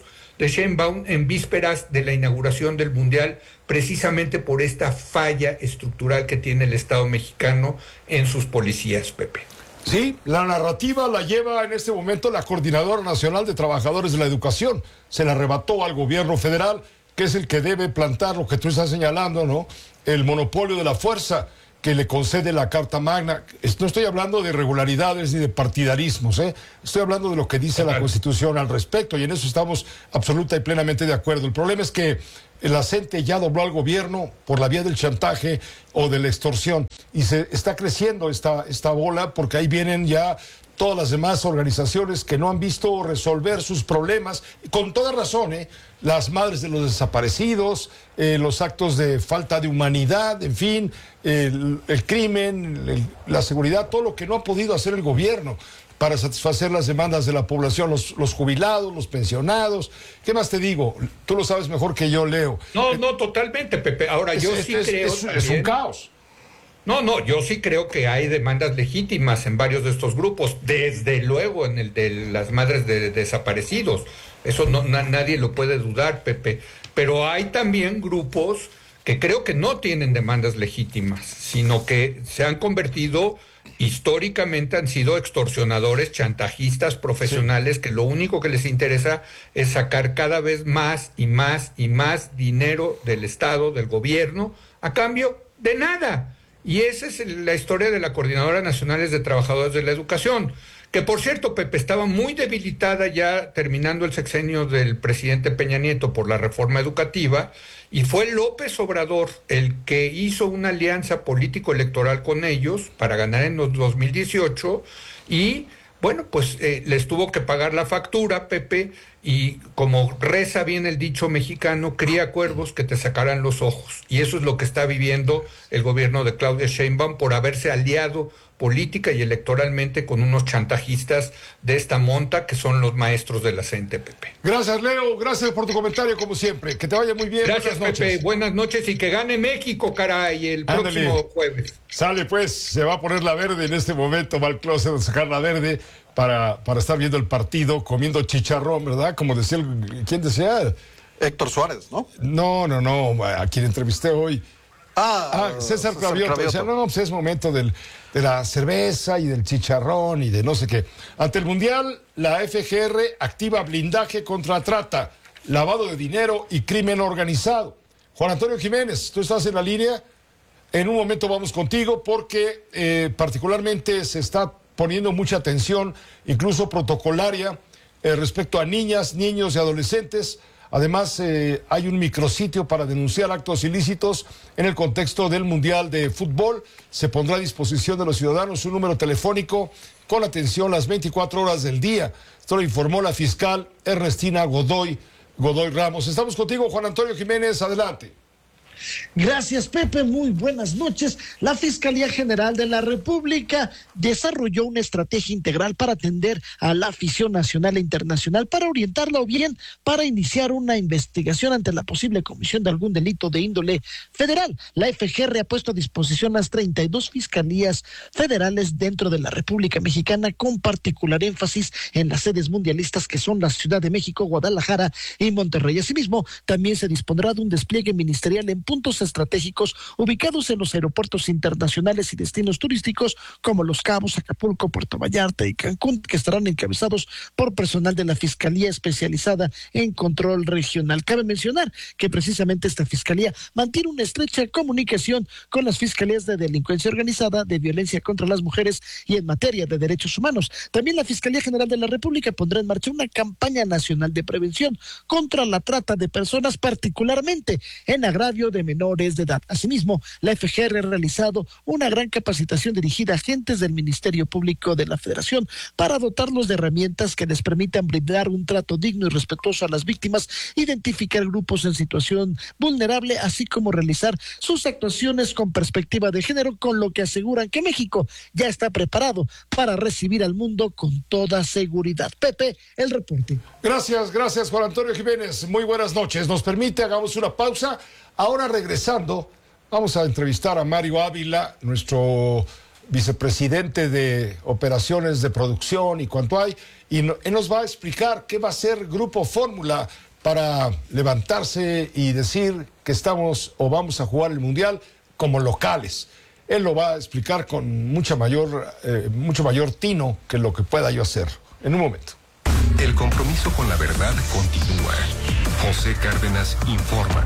de Sheinbaum en vísperas de la inauguración del Mundial, precisamente por esta falla estructural que tiene el Estado mexicano en sus policías, Pepe. Sí, la narrativa la lleva en este momento la Coordinadora Nacional de Trabajadores de la Educación. Se la arrebató al gobierno federal, que es el que debe plantar lo que tú estás señalando, ¿no? El monopolio de la fuerza que le concede la Carta Magna. No estoy hablando de irregularidades ni de partidarismos, ¿eh? Estoy hablando de lo que dice la Constitución al respecto, y en eso estamos absoluta y plenamente de acuerdo. El problema es que el acente ya dobló al gobierno por la vía del chantaje o de la extorsión, y se está creciendo esta, esta bola, porque ahí vienen ya todas las demás organizaciones que no han visto resolver sus problemas, con toda razón, ¿eh? Las madres de los desaparecidos, eh, los actos de falta de humanidad, en fin, el, el crimen, el, la seguridad, todo lo que no ha podido hacer el gobierno para satisfacer las demandas de la población, los, los jubilados, los pensionados. ¿Qué más te digo? Tú lo sabes mejor que yo, Leo. No, no, totalmente, Pepe. Ahora, es, yo es, sí es, creo... Es, también, es un caos. No, no, yo sí creo que hay demandas legítimas en varios de estos grupos, desde luego en el de las madres de, de desaparecidos. Eso no, na, nadie lo puede dudar, Pepe. Pero hay también grupos que creo que no tienen demandas legítimas, sino que se han convertido, históricamente han sido extorsionadores, chantajistas profesionales, sí, que lo único que les interesa es sacar cada vez más y más y más dinero del Estado, del gobierno, a cambio de nada. Y esa es la historia de la Coordinadora Nacional de Trabajadores de la Educación, que por cierto, Pepe, estaba muy debilitada ya terminando el sexenio del presidente Peña Nieto por la reforma educativa, y fue López Obrador el que hizo una alianza político-electoral con ellos para ganar en los dos mil dieciocho, y bueno, pues eh, les tuvo que pagar la factura, Pepe, y como reza bien el dicho mexicano, cría cuervos que te sacarán los ojos. Y eso es lo que está viviendo el gobierno de Claudia Sheinbaum por haberse aliado política y electoralmente con unos chantajistas de esta monta que son los maestros de la C E N T E, Pepe. Gracias, Leo. Gracias por tu comentario, como siempre. Que te vaya muy bien. Gracias, buenas Pepe. Noches. Buenas noches y que gane México, caray, el Ándale. próximo jueves. Sale, pues, se va a poner la verde en este momento. Va al closet a sacar la verde para, para estar viendo el partido, comiendo chicharrón, ¿verdad? Como decía, el, ¿quién decía? Héctor Suárez, ¿no? No, no, no, a quien entrevisté hoy. Ah, ah César, César Cravioto. Decía, no, no, pues es momento del, de la cerveza y del chicharrón y de no sé qué. Ante el Mundial, la F G R activa blindaje contra trata, lavado de dinero y crimen organizado. Juan Antonio Jiménez, tú estás en la línea. En un momento vamos contigo porque eh, particularmente se está poniendo mucha atención, incluso protocolaria, eh, respecto a niñas, niños y adolescentes. Además, eh, hay un micrositio para denunciar actos ilícitos en el contexto del Mundial de Fútbol. Se pondrá a disposición de los ciudadanos un número telefónico con atención las veinticuatro horas del día. Esto lo informó la fiscal Ernestina Godoy, Godoy Ramos. Estamos contigo, Juan Antonio Jiménez, adelante. Gracias, Pepe. Muy buenas noches. La Fiscalía General de la República desarrolló una estrategia integral para atender a la afición nacional e internacional, para orientarla o bien para iniciar una investigación ante la posible comisión de algún delito de índole federal. La F G R ha puesto a disposición las treinta y dos fiscalías federales dentro de la República Mexicana, con particular énfasis en las sedes mundialistas que son la Ciudad de México, Guadalajara y Monterrey. Asimismo, también se dispondrá de un despliegue ministerial en puntos estratégicos ubicados en los aeropuertos internacionales y destinos turísticos como Los Cabos, Acapulco, Puerto Vallarta y Cancún, que estarán encabezados por personal de la Fiscalía especializada en control regional. Cabe mencionar que precisamente esta Fiscalía mantiene una estrecha comunicación con las Fiscalías de Delincuencia Organizada, de Violencia contra las Mujeres y en materia de derechos humanos. También la Fiscalía General de la República pondrá en marcha una campaña nacional de prevención contra la trata de personas, particularmente en agravio de menores de edad. Asimismo, la F G R ha realizado una gran capacitación dirigida a agentes del Ministerio Público de la Federación para dotarlos de herramientas que les permitan brindar un trato digno y respetuoso a las víctimas, identificar grupos en situación vulnerable, así como realizar sus actuaciones con perspectiva de género, con lo que aseguran que México ya está preparado para recibir al mundo con toda seguridad. Pepe, el reporte. Gracias, gracias, Juan Antonio Jiménez. Muy buenas noches. Nos permite, hagamos una pausa. Ahora, regresando, vamos a entrevistar a Mario Ávila, nuestro vicepresidente de operaciones de producción y cuanto hay, y no, él nos va a explicar qué va a hacer Grupo Fórmula para levantarse y decir que estamos o vamos a jugar el Mundial como locales. Él lo va a explicar con mucha mayor, eh, mucho mayor tino que lo que pueda yo hacer. En un momento. El compromiso con la verdad continúa. José Cárdenas informa.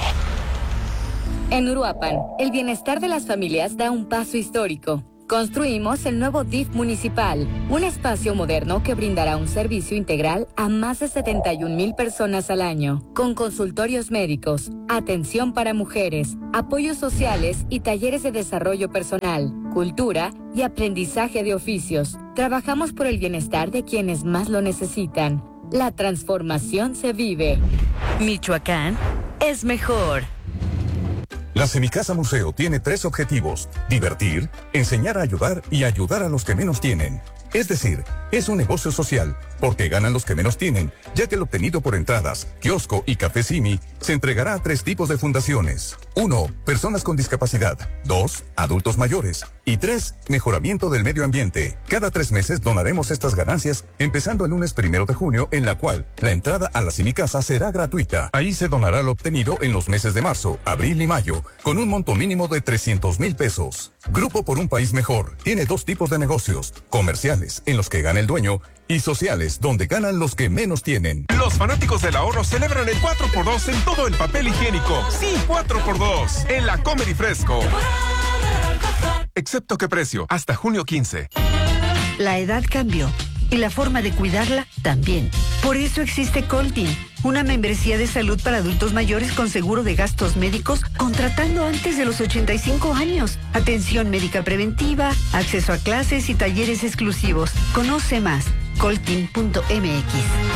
En Uruapan, el bienestar de las familias da un paso histórico. Construimos el nuevo D I F municipal, un espacio moderno que brindará un servicio integral a más de setenta y un mil personas al año, con consultorios médicos, atención para mujeres, apoyos sociales y talleres de desarrollo personal, cultura y aprendizaje de oficios. Trabajamos por el bienestar de quienes más lo necesitan. La transformación se vive. Michoacán es mejor. La Semicasa Museo tiene tres objetivos: divertir, enseñar a ayudar y ayudar a los que menos tienen. Es decir, es un negocio social, porque ganan los que menos tienen, ya que el obtenido por entradas, kiosco y café Simi se entregará a tres tipos de fundaciones. Uno, personas con discapacidad. Dos, adultos mayores. Y tres, mejoramiento del medio ambiente. Cada tres meses donaremos estas ganancias, empezando el lunes primero de junio, en la cual la entrada a la Semicasa será gratuita. Ahí se donará lo obtenido en los meses de marzo, abril y mayo, con un monto mínimo de trescientos mil pesos. Grupo por un País Mejor tiene dos tipos de negocios: comerciales, en los que gana el dueño, y sociales, donde ganan los que menos tienen. Los fanáticos del ahorro celebran el cuatro por dos en todo el papel higiénico. Sí, cuatro por dos en la Comer y Fresco. Excepto qué precio, hasta junio quince. La edad cambió y la forma de cuidarla también. Por eso existe Coltin, una membresía de salud para adultos mayores con seguro de gastos médicos, contratando antes de los ochenta y cinco años. Atención médica preventiva, acceso a clases y talleres exclusivos. Conoce más, coltin punto m x.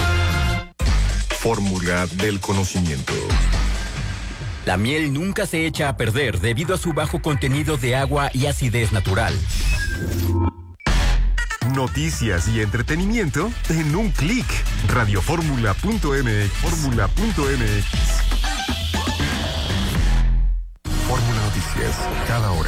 Fórmula del conocimiento. La miel nunca se echa a perder debido a su bajo contenido de agua y acidez natural. Noticias y entretenimiento en un clic. Radioformula punto m x. Fórmula punto m x. Fórmula Noticias, cada hora.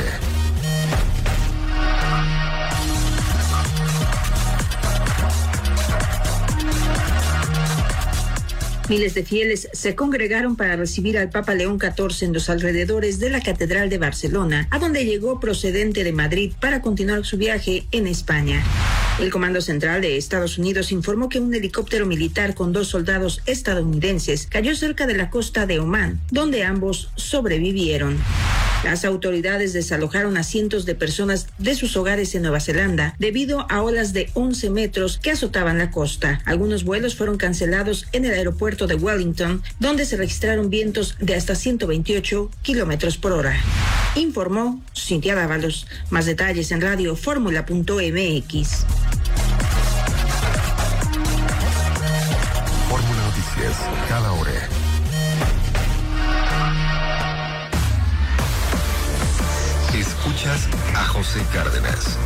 Miles de fieles se congregaron para recibir al Papa León catorce en los alrededores de la Catedral de Barcelona, a donde llegó procedente de Madrid para continuar su viaje en España. El Comando Central de Estados Unidos informó que un helicóptero militar con dos soldados estadounidenses cayó cerca de la costa de Omán, donde ambos sobrevivieron. Las autoridades desalojaron a cientos de personas de sus hogares en Nueva Zelanda debido a olas de once metros que azotaban la costa. Algunos vuelos fueron cancelados en el aeropuerto de Wellington, donde se registraron vientos de hasta ciento veintiocho kilómetros por hora. Informó Cintia Dávalos. Más detalles en radioformula punto m x. Fórmula Noticias, cada hora. Escuchas a José Cárdenas.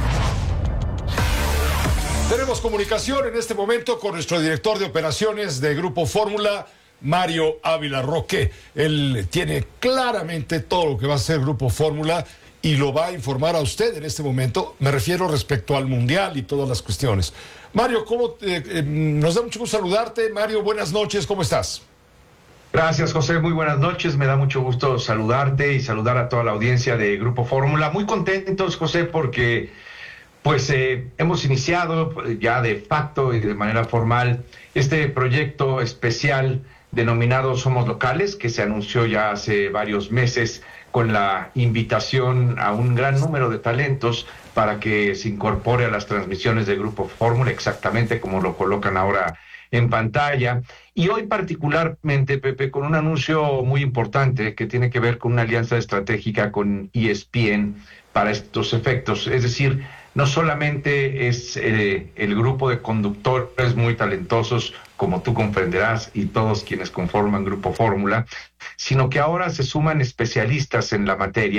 Tenemos comunicación en este momento con nuestro director de operaciones de Grupo Fórmula, Mario Ávila Roque. Él tiene claramente todo lo que va a hacer Grupo Fórmula y lo va a informar a usted en este momento. Me refiero respecto al Mundial y todas las cuestiones. Mario, ¿cómo eh, eh, nos da mucho gusto saludarte. Mario, buenas noches, ¿cómo estás? Gracias, José. Muy buenas noches. Me da mucho gusto saludarte y saludar a toda la audiencia de Grupo Fórmula. Muy contentos, José, porque pues eh, hemos iniciado ya de facto y de manera formal este proyecto especial denominado Somos Locales, que se anunció ya hace varios meses con la invitación a un gran número de talentos para que se incorpore a las transmisiones de Grupo Fórmula, exactamente como lo colocan ahora en pantalla. Y hoy particularmente, Pepe, con un anuncio muy importante que tiene que ver con una alianza estratégica con E S P N para estos efectos. Es decir, no solamente es eh, el grupo de conductores muy talentosos, como tú comprenderás, y todos quienes conforman Grupo Fórmula, sino que ahora se suman especialistas en la materia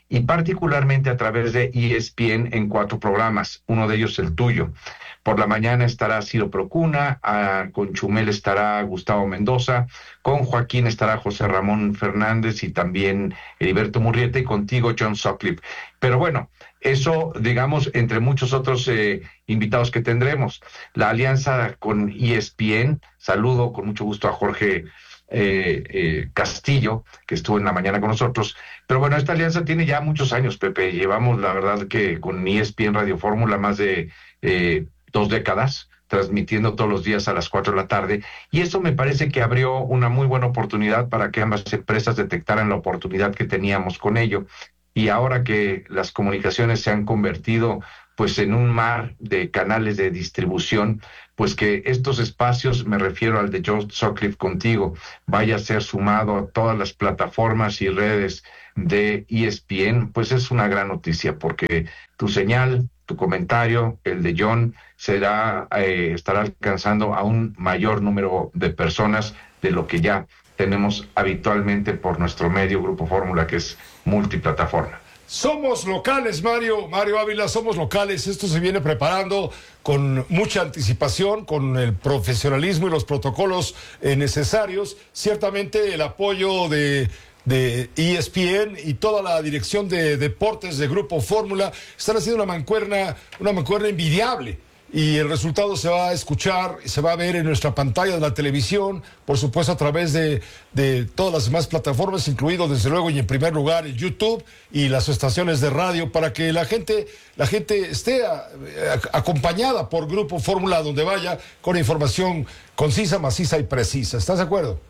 y particularmente a través de E S P N en cuatro programas, uno de ellos el tuyo. Por la mañana estará Ciro Procuna, a, con Chumel estará Gustavo Mendoza, con Joaquín estará José Ramón Fernández y también Heriberto Murrieta, y contigo John Sutcliffe. Pero bueno, eso, digamos, entre muchos otros eh, invitados que tendremos. La alianza con E S P N, saludo con mucho gusto a Jorge eh, eh, Castillo, que estuvo en la mañana con nosotros. Pero bueno, esta alianza tiene ya muchos años, Pepe. Llevamos, la verdad, que con E S P N Radio Fórmula más de eh, dos décadas, transmitiendo todos los días a las cuatro de la tarde, y eso me parece que abrió una muy buena oportunidad para que ambas empresas detectaran la oportunidad que teníamos con ello. Y ahora que las comunicaciones se han convertido pues en un mar de canales de distribución, pues que estos espacios, me refiero al de John Sutcliffe contigo, vaya a ser sumado a todas las plataformas y redes de E S P N, pues es una gran noticia, porque tu señal, tu comentario, el de John, será eh, estará alcanzando a un mayor número de personas de lo que ya tenemos habitualmente por nuestro medio Grupo Fórmula, que es multiplataforma. Somos locales, Mario, Mario Ávila, somos locales. Esto se viene preparando con mucha anticipación, con el profesionalismo y los protocolos eh, necesarios. Ciertamente el apoyo de, de E S P N y toda la dirección de deportes de Grupo Fórmula están haciendo una mancuerna, una mancuerna envidiable. Y el resultado se va a escuchar, se va a ver en nuestra pantalla de la televisión, por supuesto a través de, de todas las demás plataformas, incluido desde luego y en primer lugar el YouTube y las estaciones de radio, para que la gente, la gente esté a, a, acompañada por Grupo Fórmula donde vaya, con información concisa, maciza y precisa. ¿Estás de acuerdo?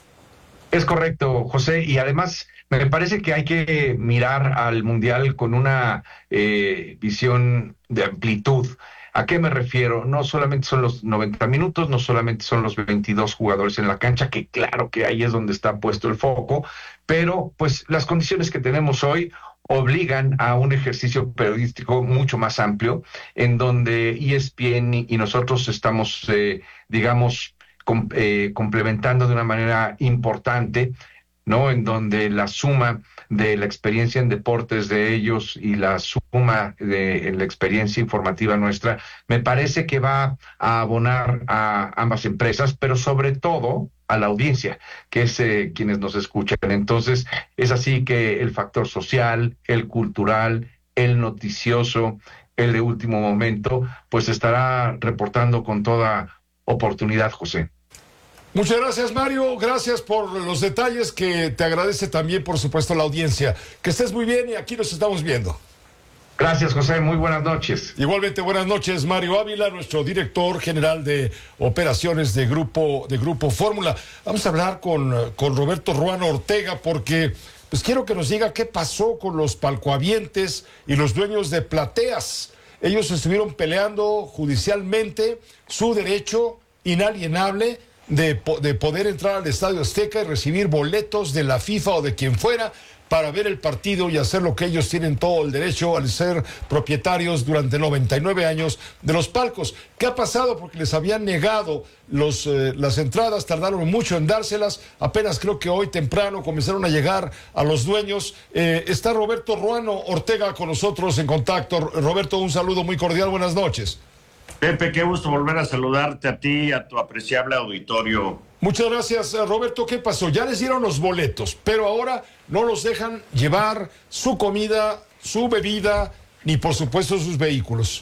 Es correcto, José, y además me parece que hay que mirar al Mundial con una eh, visión de amplitud. ¿A qué me refiero? No solamente son los noventa minutos, no solamente son los veintidós jugadores en la cancha, que claro que ahí es donde está puesto el foco, pero pues las condiciones que tenemos hoy obligan a un ejercicio periodístico mucho más amplio, en donde E S P N y nosotros estamos, eh, digamos, com eh, complementando de una manera importante, ¿no? En donde la suma de la experiencia en deportes de ellos y la suma de la experiencia informativa nuestra, me parece que va a abonar a ambas empresas, pero sobre todo a la audiencia, que es eh, quienes nos escuchan. Entonces, es así que el factor social, el cultural, el noticioso, el de último momento, pues estará reportando con toda oportunidad, José. Muchas gracias, Mario. Gracias por los detalles, que te agradece también, por supuesto, la audiencia. Que estés muy bien y aquí nos estamos viendo. Gracias, José. Muy buenas noches. Igualmente, buenas noches, Mario Ávila, nuestro director general de operaciones de Grupo, de Grupo Fórmula. Vamos a hablar con, con Roberto Ruano Ortega, porque pues quiero que nos diga qué pasó con los palcoavientes y los dueños de plateas. Ellos estuvieron peleando judicialmente su derecho inalienable De, de poder entrar al Estadio Azteca y recibir boletos de la FIFA o de quien fuera para ver el partido y hacer lo que ellos tienen todo el derecho al ser propietarios durante noventa y nueve años de los palcos. ¿Qué ha pasado? Porque les habían negado los, eh, las entradas, tardaron mucho en dárselas, apenas creo que hoy temprano comenzaron a llegar a los dueños. Eh, está Roberto Ruano Ortega con nosotros en contacto. Roberto, un saludo muy cordial, buenas noches. Pepe, qué gusto volver a saludarte a ti y a tu apreciable auditorio. Muchas gracias, Roberto. ¿Qué pasó? Ya les dieron los boletos, pero ahora no los dejan llevar su comida, su bebida, ni por supuesto sus vehículos.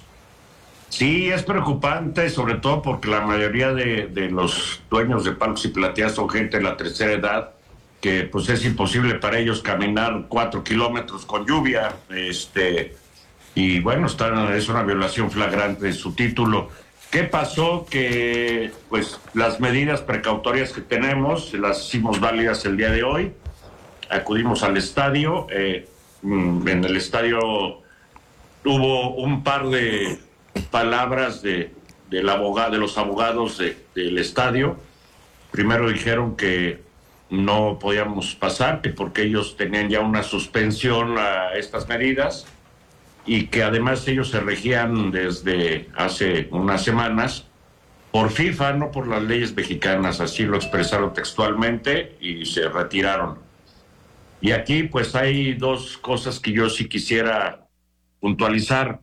Sí, es preocupante, sobre todo porque la mayoría de, de los dueños de palcos y plateas son gente de la tercera edad, que pues es imposible para ellos caminar cuatro kilómetros con lluvia, este... y bueno, está, es una violación flagrante de su título. ¿Qué pasó? Que pues las medidas precautorias que tenemos las hicimos válidas el día de hoy. Acudimos al estadio. Eh, en el estadio hubo un par de palabras de, del abogado, de los abogados de, del estadio. Primero dijeron que no podíamos pasar, que porque ellos tenían ya una suspensión a estas medidas, y que además ellos se regían desde hace unas semanas por FIFA, no por las leyes mexicanas, así lo expresaron textualmente y se retiraron. Y aquí pues hay dos cosas que yo sí quisiera puntualizar.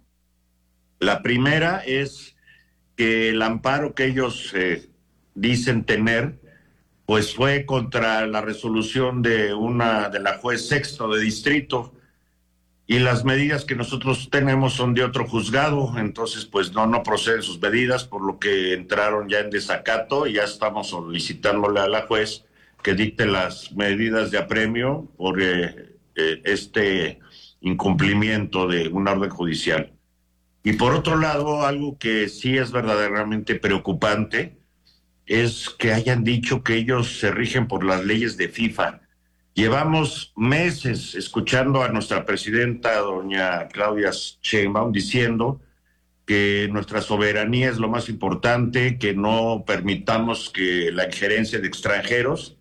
La primera es que el amparo que ellos eh, dicen tener, pues fue contra la resolución de una de la juez sexto de distrito, y las medidas que nosotros tenemos son de otro juzgado, entonces pues no, no proceden sus medidas, por lo que entraron ya en desacato y ya estamos solicitándole a la juez que dicte las medidas de apremio por eh, eh, este incumplimiento de una orden judicial. Y por otro lado, algo que sí es verdaderamente preocupante es que hayan dicho que ellos se rigen por las leyes de FIFA. Llevamos meses escuchando a nuestra presidenta, doña Claudia Sheinbaum, diciendo que nuestra soberanía es lo más importante, que no permitamos que la injerencia de extranjeros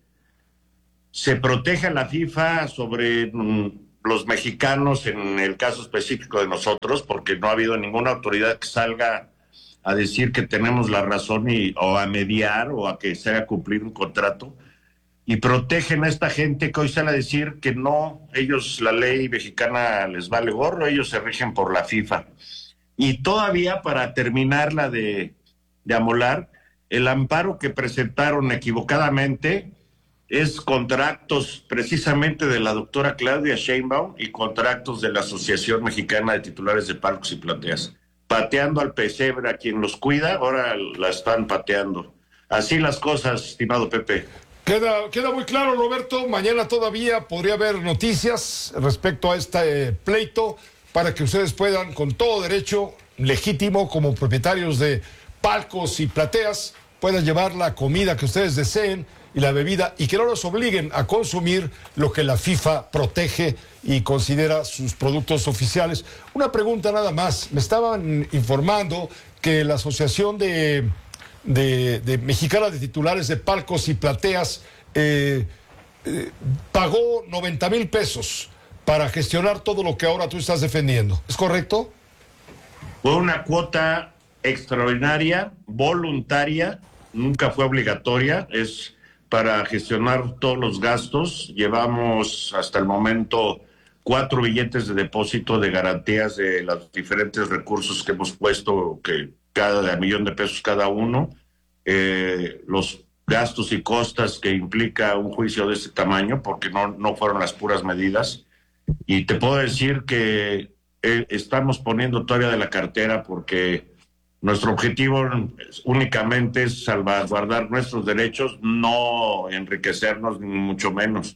se proteja la FIFA sobre mm, los mexicanos, en el caso específico de nosotros, porque no ha habido ninguna autoridad que salga a decir que tenemos la razón y, o a mediar o a que se haga cumplir un contrato. Y protegen a esta gente que hoy sale a decir que no, ellos, la ley mexicana les vale gorro, ellos se rigen por la FIFA. Y todavía, para terminarla de, de amolar, el amparo que presentaron equivocadamente es contra actos precisamente de la doctora Claudia Sheinbaum y contra actos de la Asociación Mexicana de Titulares de Palcos y Plateas. Pateando al pesebre a quien los cuida, ahora la están pateando. Así las cosas, estimado Pepe. Queda, queda muy claro, Roberto. Mañana todavía podría haber noticias respecto a este pleito para que ustedes puedan, con todo derecho legítimo, como propietarios de palcos y plateas, puedan llevar la comida que ustedes deseen y la bebida, y que no los obliguen a consumir lo que la FIFA protege y considera sus productos oficiales. Una pregunta nada más. Me estaban informando que la Asociación de... De, de Mexicana de Titulares de Palcos y Plateas eh, eh, pagó noventa mil pesos para gestionar todo lo que ahora tú estás defendiendo. ¿Es correcto? Fue una cuota extraordinaria, voluntaria, nunca fue obligatoria, es para gestionar todos los gastos. Llevamos hasta el momento cuatro billetes de depósito de garantías de los diferentes recursos que hemos puesto, que cada de millón de pesos cada uno, eh, los gastos y costas que implica un juicio de este tamaño, porque no, no fueron las puras medidas. Y te puedo decir que eh, estamos poniendo todavía de la cartera, porque nuestro objetivo únicamente es salvaguardar nuestros derechos, no enriquecernos, ni mucho menos.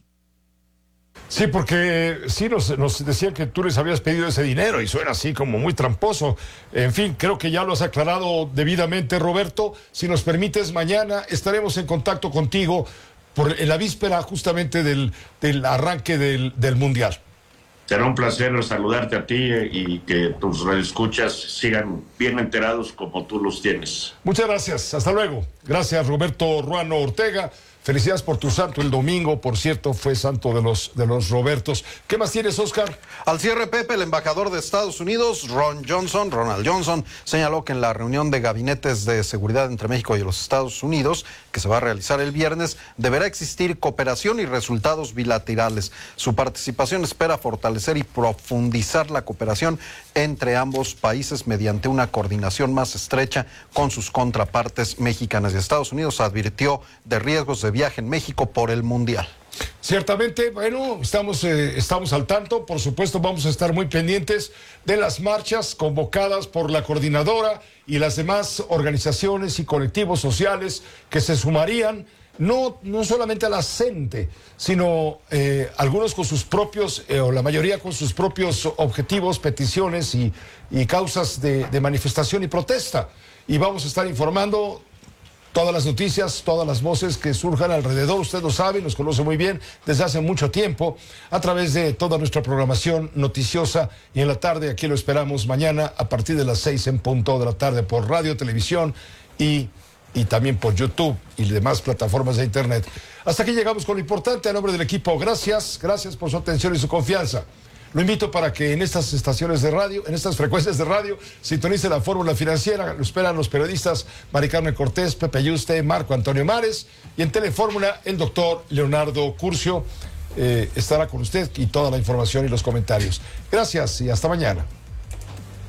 Sí, porque sí nos, nos decían que tú les habías pedido ese dinero y suena así como muy tramposo. En fin, creo que ya lo has aclarado debidamente, Roberto. Si nos permites, mañana estaremos en contacto contigo por, en la víspera justamente del, del arranque del, del Mundial. Será un placer saludarte a ti y que tus radioescuchas sigan bien enterados como tú los tienes. Muchas gracias. Hasta luego. Gracias, Roberto Ruano Ortega. Felicidades por tu santo el domingo, por cierto, fue santo de los, de los Robertos. ¿Qué más tienes, Oscar? Al cierre, Pepe, el embajador de Estados Unidos, Ron Johnson, Ronald Johnson, señaló que en la reunión de gabinetes de seguridad entre México y los Estados Unidos, que se va a realizar el viernes, deberá existir cooperación y resultados bilaterales. Su participación espera fortalecer y profundizar la cooperación entre ambos países mediante una coordinación más estrecha con sus contrapartes mexicanas. Y Estados Unidos advirtió de riesgos de viaje en México por el Mundial. Ciertamente, bueno, estamos, eh, estamos al tanto. Por supuesto, vamos a estar muy pendientes de las marchas convocadas por la coordinadora y las demás organizaciones y colectivos sociales que se sumarían, no, no solamente a la CENTE, sino eh, algunos con sus propios, eh, o la mayoría con sus propios objetivos, peticiones y, y causas de, de manifestación y protesta. Y vamos a estar informando todas las noticias, todas las voces que surjan alrededor. Usted lo sabe, nos conoce muy bien desde hace mucho tiempo, a través de toda nuestra programación noticiosa. Y en la tarde, aquí lo esperamos mañana a partir de las seis en punto de la tarde por radio, televisión y, y también por YouTube y demás plataformas de Internet. Hasta aquí llegamos con lo importante. A nombre del equipo, gracias, gracias por su atención y su confianza. Lo invito para que en estas estaciones de radio, en estas frecuencias de radio, sintonice la fórmula financiera. Lo esperan los periodistas Mari Carmen Cortés, Pepe Yuste, Marco Antonio Mares, y en Telefórmula el doctor Leonardo Curcio. eh, estará con usted y toda la información y los comentarios. Gracias y hasta mañana.